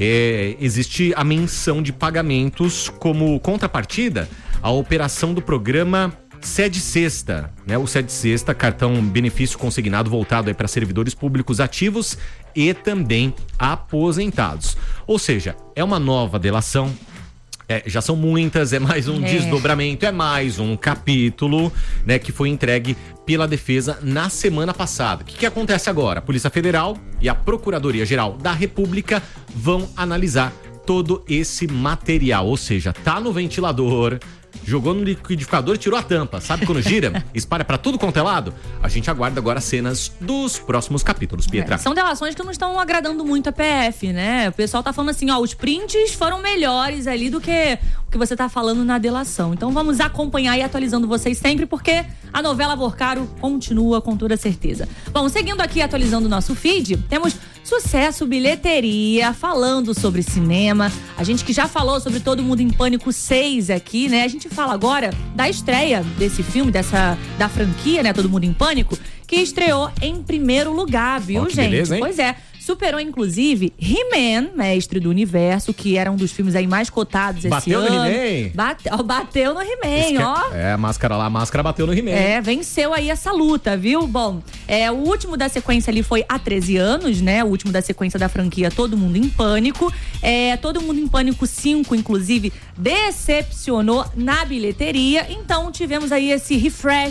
é, existe a menção de pagamentos como contrapartida à operação do programa Sede Sexta, né? O Sede Sexta, cartão benefício consignado voltado para servidores públicos ativos e também aposentados. Ou seja, é uma nova delação. É, já são muitas, é mais um é. desdobramento, é mais um capítulo, né, que foi entregue pela defesa na semana passada. O que, que acontece agora? A Polícia Federal e a Procuradoria-Geral da República vão analisar todo esse material, ou seja, tá no ventilador, jogou no liquidificador e tirou a tampa. Sabe quando gira? Espalha pra tudo quanto é lado? A gente aguarda agora cenas dos próximos capítulos, Pietra. É, são delações que não estão agradando muito a P F, né? O pessoal tá falando assim, ó, os prints foram melhores ali do que o que você tá falando na delação. Então vamos acompanhar e atualizando vocês sempre, porque a novela Vorcaro continua com toda certeza. Bom, seguindo aqui, atualizando o nosso feed, temos sucesso, bilheteria, falando sobre cinema. A gente que já falou sobre Todo Mundo em Pânico seis aqui, né? A gente fala agora da estreia desse filme, dessa, da franquia, né? Todo Mundo em Pânico, que estreou em primeiro lugar, viu, oh, gente? Beleza, hein? Pois é. Superou, inclusive, He-Man, Mestre do Universo, que era um dos filmes aí mais cotados esse bateu ano. Bateu no He-Man? Bateu, bateu no He-Man, ó. É, a máscara lá, a máscara bateu no He-Man. É, venceu aí essa luta, viu? Bom, é, o último da sequência ali foi há treze anos, né? O último da sequência da franquia Todo Mundo em Pânico. É, Todo Mundo em Pânico cinco, inclusive, decepcionou na bilheteria. Então, tivemos aí esse refresh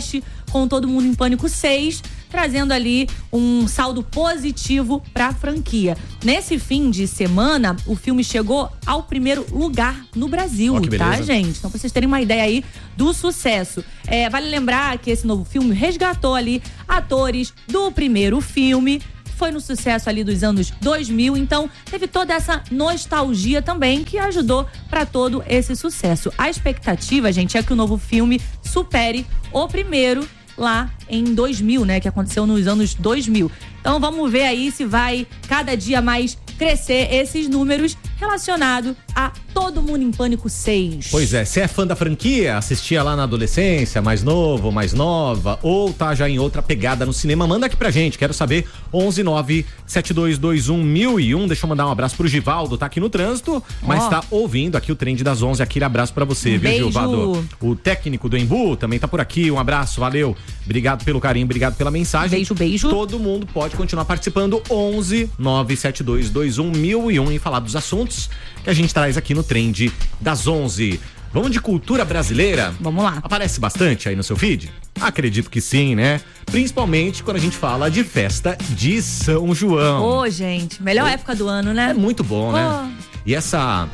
com Todo Mundo em Pânico seis, trazendo ali um saldo positivo para a franquia. Nesse fim de semana, o filme chegou ao primeiro lugar no Brasil, oh, tá, gente? Então, pra vocês terem uma ideia aí do sucesso. É, vale lembrar que esse novo filme resgatou ali atores do primeiro filme, foi no sucesso ali dos anos dois mil, então teve toda essa nostalgia também que ajudou para todo esse sucesso. A expectativa, gente, é que o novo filme supere o primeiro lá em dois mil, né, que aconteceu nos anos dois mil. Então vamos ver aí se vai cada dia mais crescer esses números relacionados a Todo Mundo em Pânico seis. Pois é, se é fã da franquia, assistia lá na adolescência, mais novo, mais nova, ou tá já em outra pegada no cinema, manda aqui pra gente, quero saber. Onze nove sete dois dois um mil e um. Deixa eu mandar um abraço pro Givaldo, tá aqui no trânsito, mas oh. tá ouvindo aqui o Trend das onze. Aquele abraço pra você, um viu, beijo. Givaldo? O técnico do Embu também tá por aqui, um abraço, valeu. Obrigado pelo carinho, obrigado pela mensagem. Beijo, beijo. Todo mundo pode continuar participando. Onze nove sete dois dois um mil e um e falar dos assuntos que a gente traz aqui no Trend das onze. Vamos de cultura brasileira? Vamos lá. Aparece bastante aí no seu feed? Acredito que sim, né? Principalmente quando a gente fala de festa de São João. Ô, oh, gente, melhor oh. época do ano, né? É muito bom, oh. né? E essa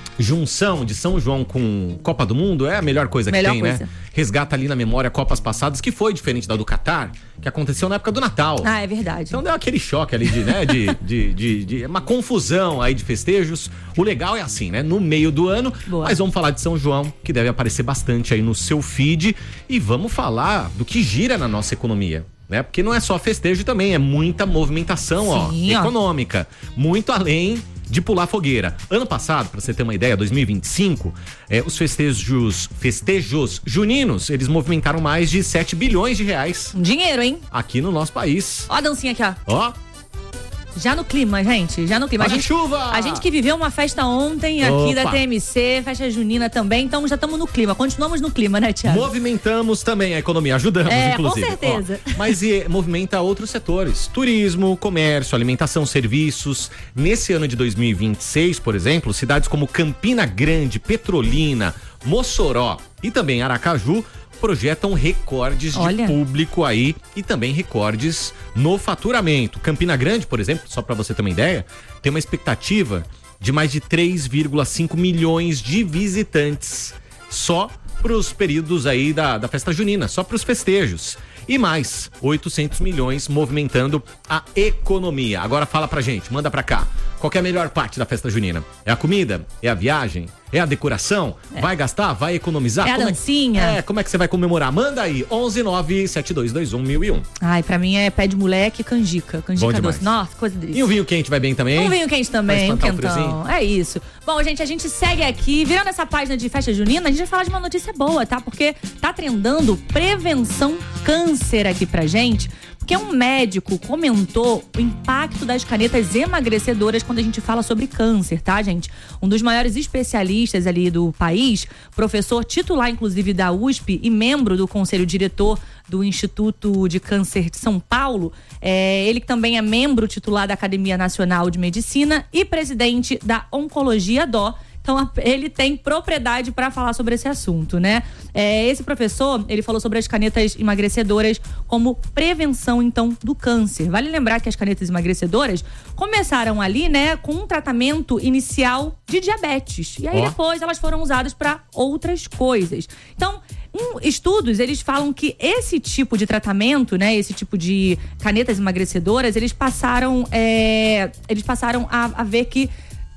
junção de São João com Copa do Mundo é a melhor coisa melhor que tem, coisa. né? Resgata ali na memória Copas passadas, que foi diferente da do Catar, que aconteceu na época do Natal. Ah, é verdade. Então deu aquele choque ali de, né, de, de, de, de uma confusão aí de festejos. O legal é assim, né? No meio do ano, Boa. Mas vamos falar de São João, que deve aparecer bastante aí no seu feed, e vamos falar do que gira na nossa economia. Né? Porque não é só festejo também, é muita movimentação Sim, ó, ó. econômica. Muito além de pular fogueira. Ano passado, pra você ter uma ideia, dois mil e vinte e cinco, é, os festejos, festejos juninos, eles movimentaram mais de sete bilhões de reais. Um dinheiro, hein? Aqui no nosso país. Ó a dancinha aqui, ó. Ó. Já no clima, gente, já no clima. Olha a gente, a chuva! A gente que viveu uma festa ontem aqui Opa. da T M C, festa junina também, então já estamos no clima, continuamos no clima, né, Thiago? Movimentamos também a economia, ajudamos, é, inclusive. Com certeza. Ó, mas e, movimenta outros setores, turismo, comércio, alimentação, serviços. Nesse ano de dois mil e vinte e seis, por exemplo, cidades como Campina Grande, Petrolina, Mossoró e também Aracaju projetam recordes Olha. de público aí e também recordes no faturamento. Campina Grande, por exemplo, só para você ter uma ideia, tem uma expectativa de mais de três vírgula cinco milhões de visitantes só para os períodos aí da, da festa junina, só para os festejos. E mais, oitocentos milhões movimentando a economia. Agora fala pra gente, manda pra cá. Qual que é a melhor parte da festa junina? É a comida? É a viagem? É a decoração? É. Vai gastar? Vai economizar? É a como dancinha? É, é, como é que você vai comemorar? Manda aí, onze nove sete dois dois um mil e um. Ai, pra mim é pé de moleque e canjica. Canjica doce. Nossa, coisa delícia. E um vinho quente vai bem também? Um vinho quente também, um quentão. É isso. Bom, gente, a gente segue aqui, virando essa página de festa junina, a gente vai falar de uma notícia boa, tá? Porque tá trendando prevenção câncer aqui pra gente. Porque um médico comentou o impacto das canetas emagrecedoras quando a gente fala sobre câncer, tá, gente? Um dos maiores especialistas ali do país, professor titular, inclusive, da U S P e membro do conselho diretor do Instituto de Câncer de São Paulo, é, ele que também é membro titular da Academia Nacional de Medicina e presidente da Oncologia D O. Então, ele tem propriedade para falar sobre esse assunto, né? É, esse professor, ele falou sobre as canetas emagrecedoras como prevenção, então, do câncer. Vale lembrar que as canetas emagrecedoras começaram ali, né, com um tratamento inicial de diabetes. E aí, oh. depois, elas foram usadas para outras coisas. Então, um, estudos, eles falam que esse tipo de tratamento, né, esse tipo de canetas emagrecedoras, eles passaram, é, eles passaram a, a ver que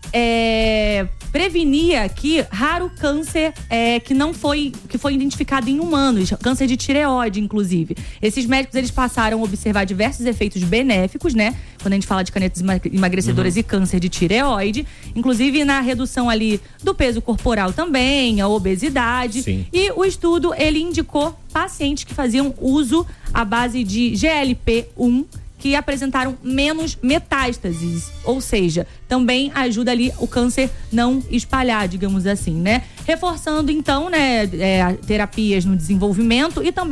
É, prevenia aqui raro câncer é, que não foi, que foi identificado em humanos, câncer de tireoide, inclusive. Esses médicos, eles passaram a observar diversos efeitos benéficos, né? Quando a gente fala de canetas emagrecedoras uhum. e câncer de tireoide, inclusive na redução ali do peso corporal também, a obesidade. Sim. E o estudo, ele indicou pacientes que faziam uso à base de G L P um, que apresentaram menos metástases, ou seja, também ajuda ali o câncer não espalhar, digamos assim, né? Reforçando, então, né, é, terapias no desenvolvimento e também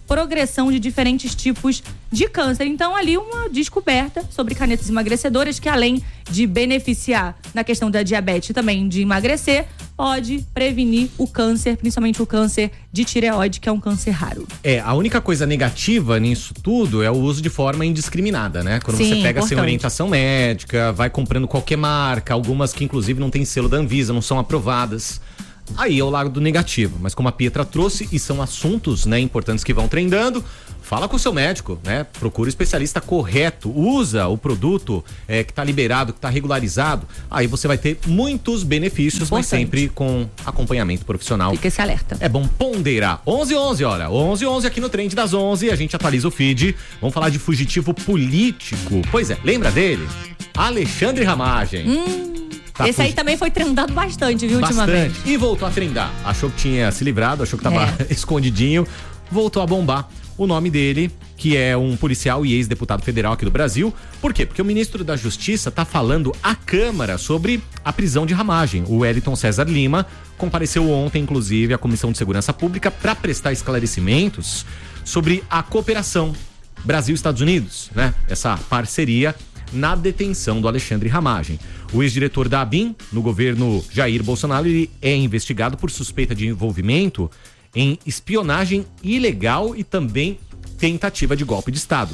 progressão de diferentes tipos de câncer. Então, ali uma descoberta sobre canetas emagrecedoras que, além de beneficiar na questão da diabetes e também de emagrecer, pode prevenir o câncer, principalmente o câncer de tireoide, que é um câncer raro. É, a única coisa negativa nisso tudo é o uso de forma indiscriminada, né? Quando Sim, você pega importante. sem orientação médica, vai comprando qualquer marca, algumas que inclusive não tem selo da Anvisa, não são aprovadas. Aí é o lado do negativo, mas como a Pietra trouxe, e são assuntos, né, importantes que vão trendando, fala com o seu médico, né? Procura o especialista correto, usa o produto é, que está liberado, que está regularizado. Aí você vai ter muitos benefícios, Importante. mas sempre com acompanhamento profissional. Fica esse alerta. É bom ponderar. onze e onze, olha. onze e onze aqui no Trend das onze. A gente atualiza o feed. Vamos falar de fugitivo político. Pois é, lembra dele? Alexandre Ramagem. Hum, Tá esse aí fugi- também foi trendado bastante, viu, ultimamente. Bastante. E voltou a trendar. Achou que tinha se livrado, achou que tava É. escondidinho. Voltou a bombar. O nome dele, que é um policial e ex-deputado federal aqui do Brasil. Por quê? Porque o ministro da Justiça tá falando à Câmara sobre a prisão de Ramagem. O Wellington César Lima compareceu ontem, inclusive, à Comissão de Segurança Pública para prestar esclarecimentos sobre a cooperação Brasil-Estados Unidos, né? Essa parceria na detenção do Alexandre Ramagem. O ex-diretor da ABIN, no governo Jair Bolsonaro, ele é investigado por suspeita de envolvimento em espionagem ilegal e também tentativa de golpe de Estado.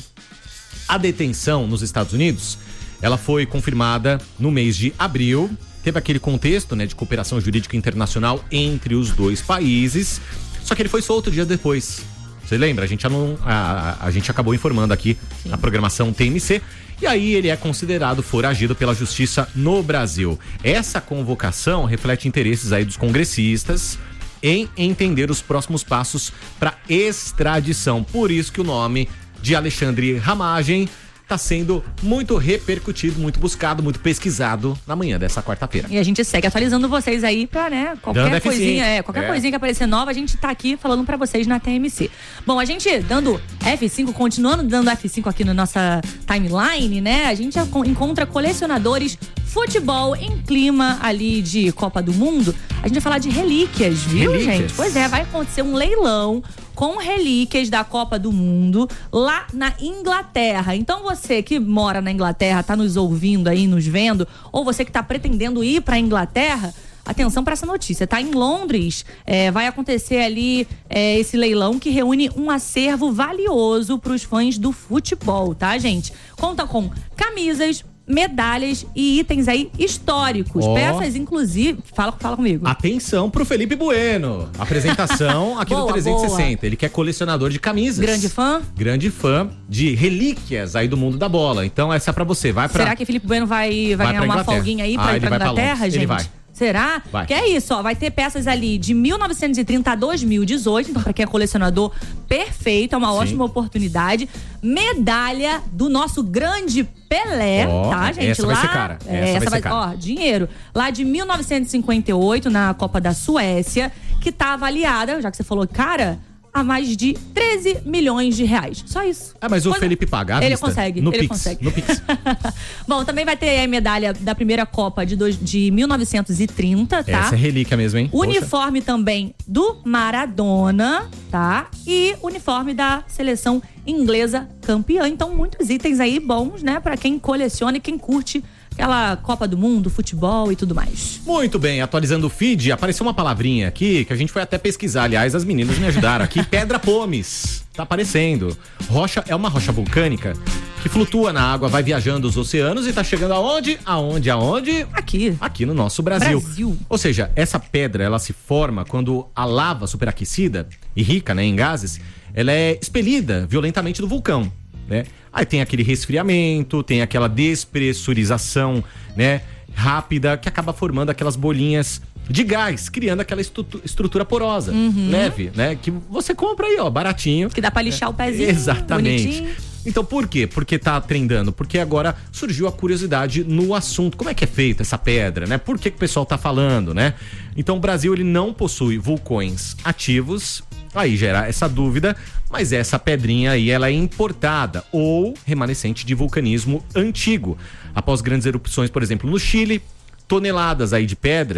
A detenção nos Estados Unidos, ela foi confirmada no mês de abril. Teve aquele contexto, né, de cooperação jurídica internacional entre os dois países. Só que ele foi solto dias depois. Você lembra? A gente, já não, a, a gente acabou informando aqui Sim. na programação T M C. E aí ele é considerado foragido pela justiça no Brasil. Essa convocação reflete interesses aí dos congressistas em entender os próximos passos para extradição. Por isso que o nome de Alexandre Ramagem está sendo muito repercutido, muito buscado, muito pesquisado na manhã dessa quarta-feira. E a gente segue atualizando vocês aí pra, né, qualquer Dando coisinha, F cinco. é, qualquer É. coisinha que aparecer nova, a gente tá aqui falando pra vocês na T M C. Bom, a gente dando F cinco, continuando dando F cinco aqui na nossa timeline, né, a gente encontra colecionadores futebol em clima ali de Copa do Mundo. A gente vai falar de relíquias, viu, Relíquias. gente? Pois é, vai acontecer um leilão com relíquias da Copa do Mundo lá na Inglaterra. Então você que mora na Inglaterra, tá nos ouvindo aí, nos vendo, ou você que tá pretendendo ir pra Inglaterra, atenção para essa notícia, tá? Em Londres é, vai acontecer ali é, esse leilão que reúne um acervo valioso pros fãs do futebol, tá, gente? Conta com camisas, medalhas e itens aí históricos. Ó. Peças, inclusive... Fala, fala comigo. Atenção pro Felipe Bueno. Apresentação aqui Boa, no trezentos e sessenta. boa. Ele que é colecionador de camisas. Grande fã? Grande fã de relíquias aí do mundo da bola. Então essa é pra você. Vai pra... Será que Felipe Bueno vai, vai, Vai ganhar pra uma Inglaterra. folguinha aí pra Ah, ir ele pra vai pra Inglaterra, Londres. gente? Ele vai. Será? Vai. Que é isso, ó. Vai ter peças ali de mil novecentos e trinta a dois mil e dezoito. Então, pra quem é colecionador, perfeito. É uma Sim. ótima oportunidade. Medalha do nosso grande Pelé, Ó, tá, gente? essa vai Lá, ser cara. É, Essa essa vai vai, ser cara. ó, dinheiro. Lá de mil novecentos e cinquenta e oito, na Copa da Suécia, que tá avaliada, já que você falou, cara, a mais de treze milhões de reais. Só isso. Ah, mas o Quando- Felipe paga à Ele vista? consegue, No ele Pix, consegue. No Pix. Bom, também vai ter a medalha da primeira Copa de, dois, de mil novecentos e trinta, tá? Essa é relíquia mesmo, hein? Poxa. Uniforme também do Maradona, tá? E uniforme da seleção inglesa campeã. Então, muitos itens aí bons, né? Pra quem coleciona e quem curte aquela Copa do Mundo, futebol e tudo mais. Muito bem, atualizando o feed, apareceu uma palavrinha aqui que a gente foi até pesquisar. Aliás, as meninas me ajudaram aqui. Pedra Pomes. Tá aparecendo. Rocha é uma rocha vulcânica que flutua na água, vai viajando os oceanos e tá chegando aonde? Aonde? Aonde? Aqui. Aqui no nosso Brasil. Brasil. Ou seja, essa pedra, ela se forma quando a lava superaquecida e rica, né, em gases, ela é expelida violentamente do vulcão, né? Aí tem aquele resfriamento, tem aquela despressurização, né, rápida, que acaba formando aquelas bolinhas de gás, criando aquela estrutu- estrutura porosa, Uhum. leve, né, que você compra aí, ó, baratinho. Que dá pra lixar o pezinho. Exatamente. Bonitinho. Então por quê? Porque tá trendando? Porque agora surgiu a curiosidade no assunto. Como é que é feita essa pedra, né? Por que, que o pessoal tá falando, né? Então o Brasil, ele não possui vulcões ativos, aí gera essa dúvida, mas essa pedrinha aí, ela é importada ou remanescente de vulcanismo antigo. Após grandes erupções, por exemplo, no Chile, toneladas aí de pedra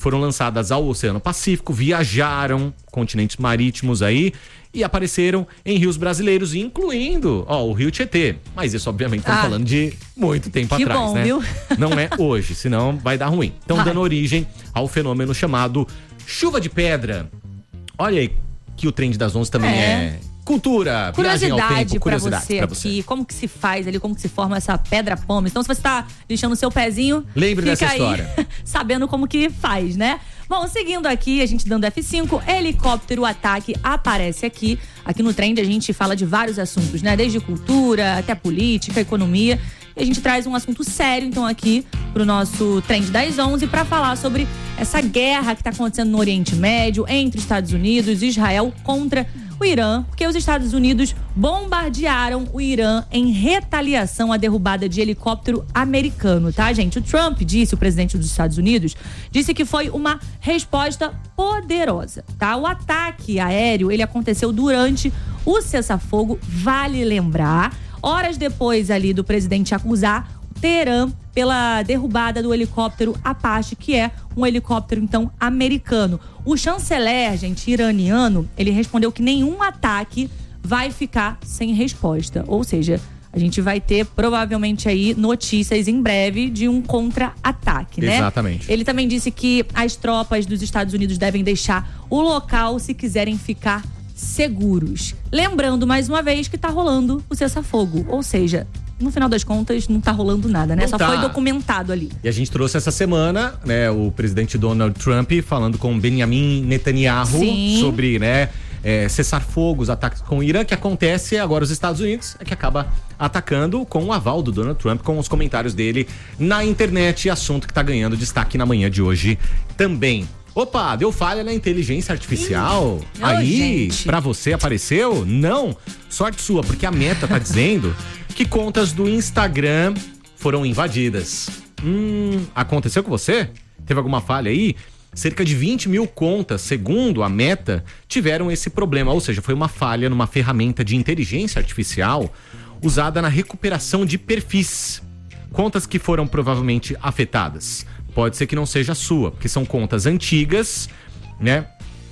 foram lançadas ao Oceano Pacífico, viajaram continentes marítimos aí e apareceram em rios brasileiros, incluindo, ó, o Rio Tietê. Mas isso, obviamente, estamos Ah. falando de muito tempo Que atrás, bom, né? viu? Não é hoje, senão vai dar ruim. Então, Vai. dando origem ao fenômeno chamado chuva de pedra. Olha aí que o Trend das onze também é, É. cultura, viagem ao Curiosidade tempo, pra curiosidade você pra aqui, você. como que se faz ali, como que se forma essa pedra pomes. Então, se você tá lixando o seu pezinho, Lembre fica dessa aí história. sabendo como que faz, né? Bom, seguindo aqui, a gente dando F cinco, helicóptero ataque aparece aqui. Aqui no Trend a gente fala de vários assuntos, né? Desde cultura até política, economia. E a gente traz um assunto sério, então, aqui pro nosso Trend das onze para falar sobre essa guerra que tá acontecendo no Oriente Médio entre Estados Unidos e Israel contra o Irã, porque os Estados Unidos bombardearam o Irã em retaliação à derrubada de helicóptero americano, tá, gente? O Trump disse, o presidente dos Estados Unidos, disse que foi uma resposta poderosa, tá? O ataque aéreo, ele aconteceu durante o cessar-fogo, vale lembrar, horas depois ali do presidente acusar o Teherã pela derrubada do helicóptero Apache, que é um helicóptero, então, americano. O chanceler, gente, iraniano, ele respondeu que nenhum ataque vai ficar sem resposta. Ou seja, a gente vai ter, provavelmente, aí, notícias em breve de um contra-ataque, né? Exatamente. Ele também disse que as tropas dos Estados Unidos devem deixar o local se quiserem ficar seguros. Lembrando, mais uma vez, que tá rolando o cessar-fogo. Ou seja, no final das contas, não tá rolando nada, né? Não Só tá. foi documentado ali. E a gente trouxe essa semana, né, o presidente Donald Trump falando com Benjamin Netanyahu Sim. sobre, né, é, cessar fogo, os ataques com o Irã, que acontece agora os Estados Unidos, é que acaba atacando com o aval do Donald Trump, com os comentários dele na internet, assunto que tá ganhando destaque na manhã de hoje também. Opa, deu falha na inteligência artificial? Não, Aí, gente. pra você apareceu? Não. Sorte sua, porque a Meta tá dizendo que contas do Instagram foram invadidas. Hum, aconteceu com você? Teve alguma falha aí? Cerca de vinte mil contas, segundo a Meta, tiveram esse problema. Ou seja, foi uma falha numa ferramenta de inteligência artificial usada na recuperação de perfis. Contas que foram provavelmente afetadas. Pode ser que não seja a sua, porque são contas antigas, né?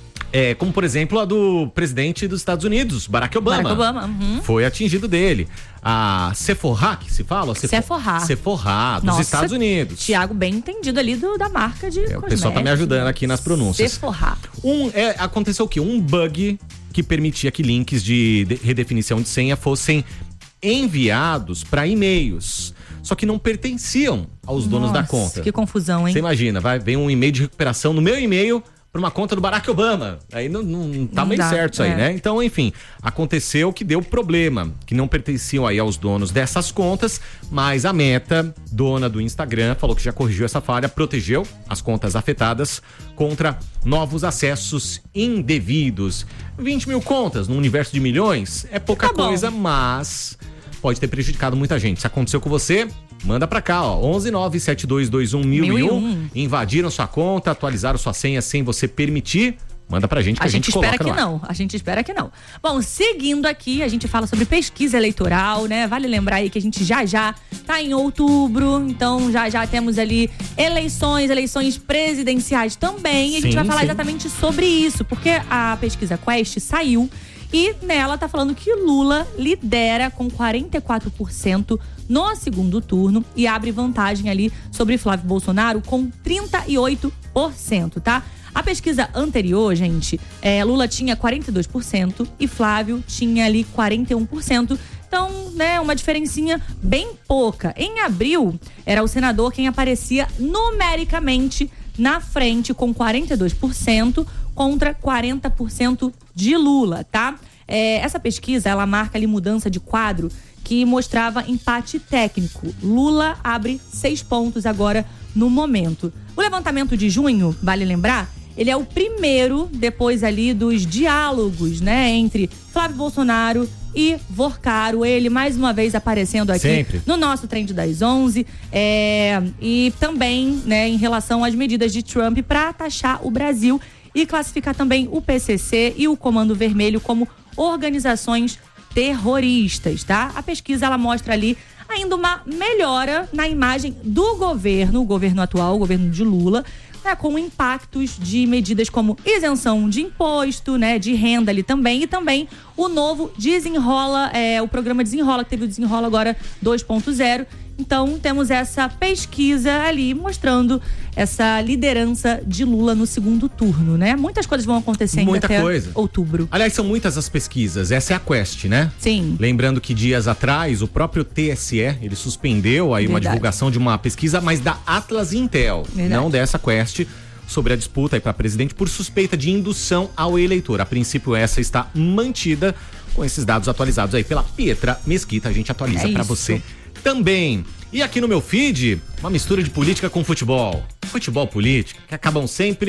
É, como, por exemplo, a do presidente dos Estados Unidos, Barack Obama. Barack Obama, uhum. Foi atingido dele. A Sephora, que se fala? Sephora. Sephora, dos Nossa, Estados Unidos. Tiago, bem entendido ali do, da marca de É, o pessoal tá me ajudando aqui nas pronúncias. Sephora. Um, é, aconteceu o quê? Um bug que permitia que links de, de redefinição de senha fossem enviados para e-mails. Só que não pertenciam aos donos da Nossa, conta. que confusão, hein? Você imagina, vai, vem um e-mail de recuperação no meu e-mail para uma conta do Barack Obama. Aí não, não, não tá Não meio dá, certo isso aí, é. né? Então, enfim, aconteceu que deu problema, que não pertenciam aí aos donos dessas contas, mas a Meta, dona do Instagram, falou que já corrigiu essa falha, protegeu as contas afetadas contra novos acessos indevidos. vinte mil contas no universo de milhões é pouca Tá bom. coisa, mas pode ter prejudicado muita gente. Se aconteceu com você, manda pra cá, ó. onze nove sete dois dois um mil e um. Invadiram sua conta, atualizaram sua senha sem você permitir. Manda pra gente que A, a, gente, espera coloca que no ar. não. A gente espera que não. Bom, seguindo aqui, a gente fala sobre pesquisa eleitoral, né? Vale lembrar aí que a gente já já tá em outubro, então já já temos ali eleições, eleições presidenciais também. E a gente Sim, vai falar sim. exatamente sobre isso, porque a pesquisa Quest saiu e nela tá falando que Lula lidera com quarenta e quatro por cento no segundo turno e abre vantagem ali sobre Flávio Bolsonaro com trinta e oito por cento, tá? A pesquisa anterior, gente, é, Lula tinha quarenta e dois por cento e Flávio tinha ali quarenta e um por cento. Então, né, uma diferencinha bem pouca. Em abril, era o senador quem aparecia numericamente na frente com quarenta e dois por cento contra quarenta por cento de Lula, tá? É, essa pesquisa, ela marca ali mudança de quadro que mostrava empate técnico. Lula abre seis pontos agora no momento. O levantamento de junho, vale lembrar, ele é o primeiro depois ali dos diálogos, né, entre Flávio Bolsonaro e Vorcaro, ele mais uma vez aparecendo aqui Sempre. no nosso Trend das onze, é, e também, né, em relação às medidas de Trump para taxar o Brasil e classificar também o P C C e o Comando Vermelho como organizações terroristas, tá? A pesquisa, ela mostra ali ainda uma melhora na imagem do governo, o governo atual, o governo de Lula, né, com impactos de medidas como isenção de imposto, né, de renda ali também, e também o novo Desenrola, é, o programa Desenrola, que teve o Desenrola agora dois ponto zero. Então, temos essa pesquisa ali mostrando essa liderança de Lula no segundo turno, né? Muitas coisas vão acontecendo Muita até coisa. outubro. Aliás, são muitas as pesquisas. Essa é a Quest, né? Sim. Lembrando que dias atrás, o próprio T S E, ele suspendeu aí uma Verdade. divulgação de uma pesquisa, mas da Atlas Intel, Verdade. não dessa Quest, sobre a disputa aí para presidente por suspeita de indução ao eleitor. A princípio, essa está mantida com esses dados atualizados aí pela Pietra Mesquita. A gente atualiza É para isso. você também. E aqui no meu feed, uma mistura de política com futebol. Futebol, política, que acabam sempre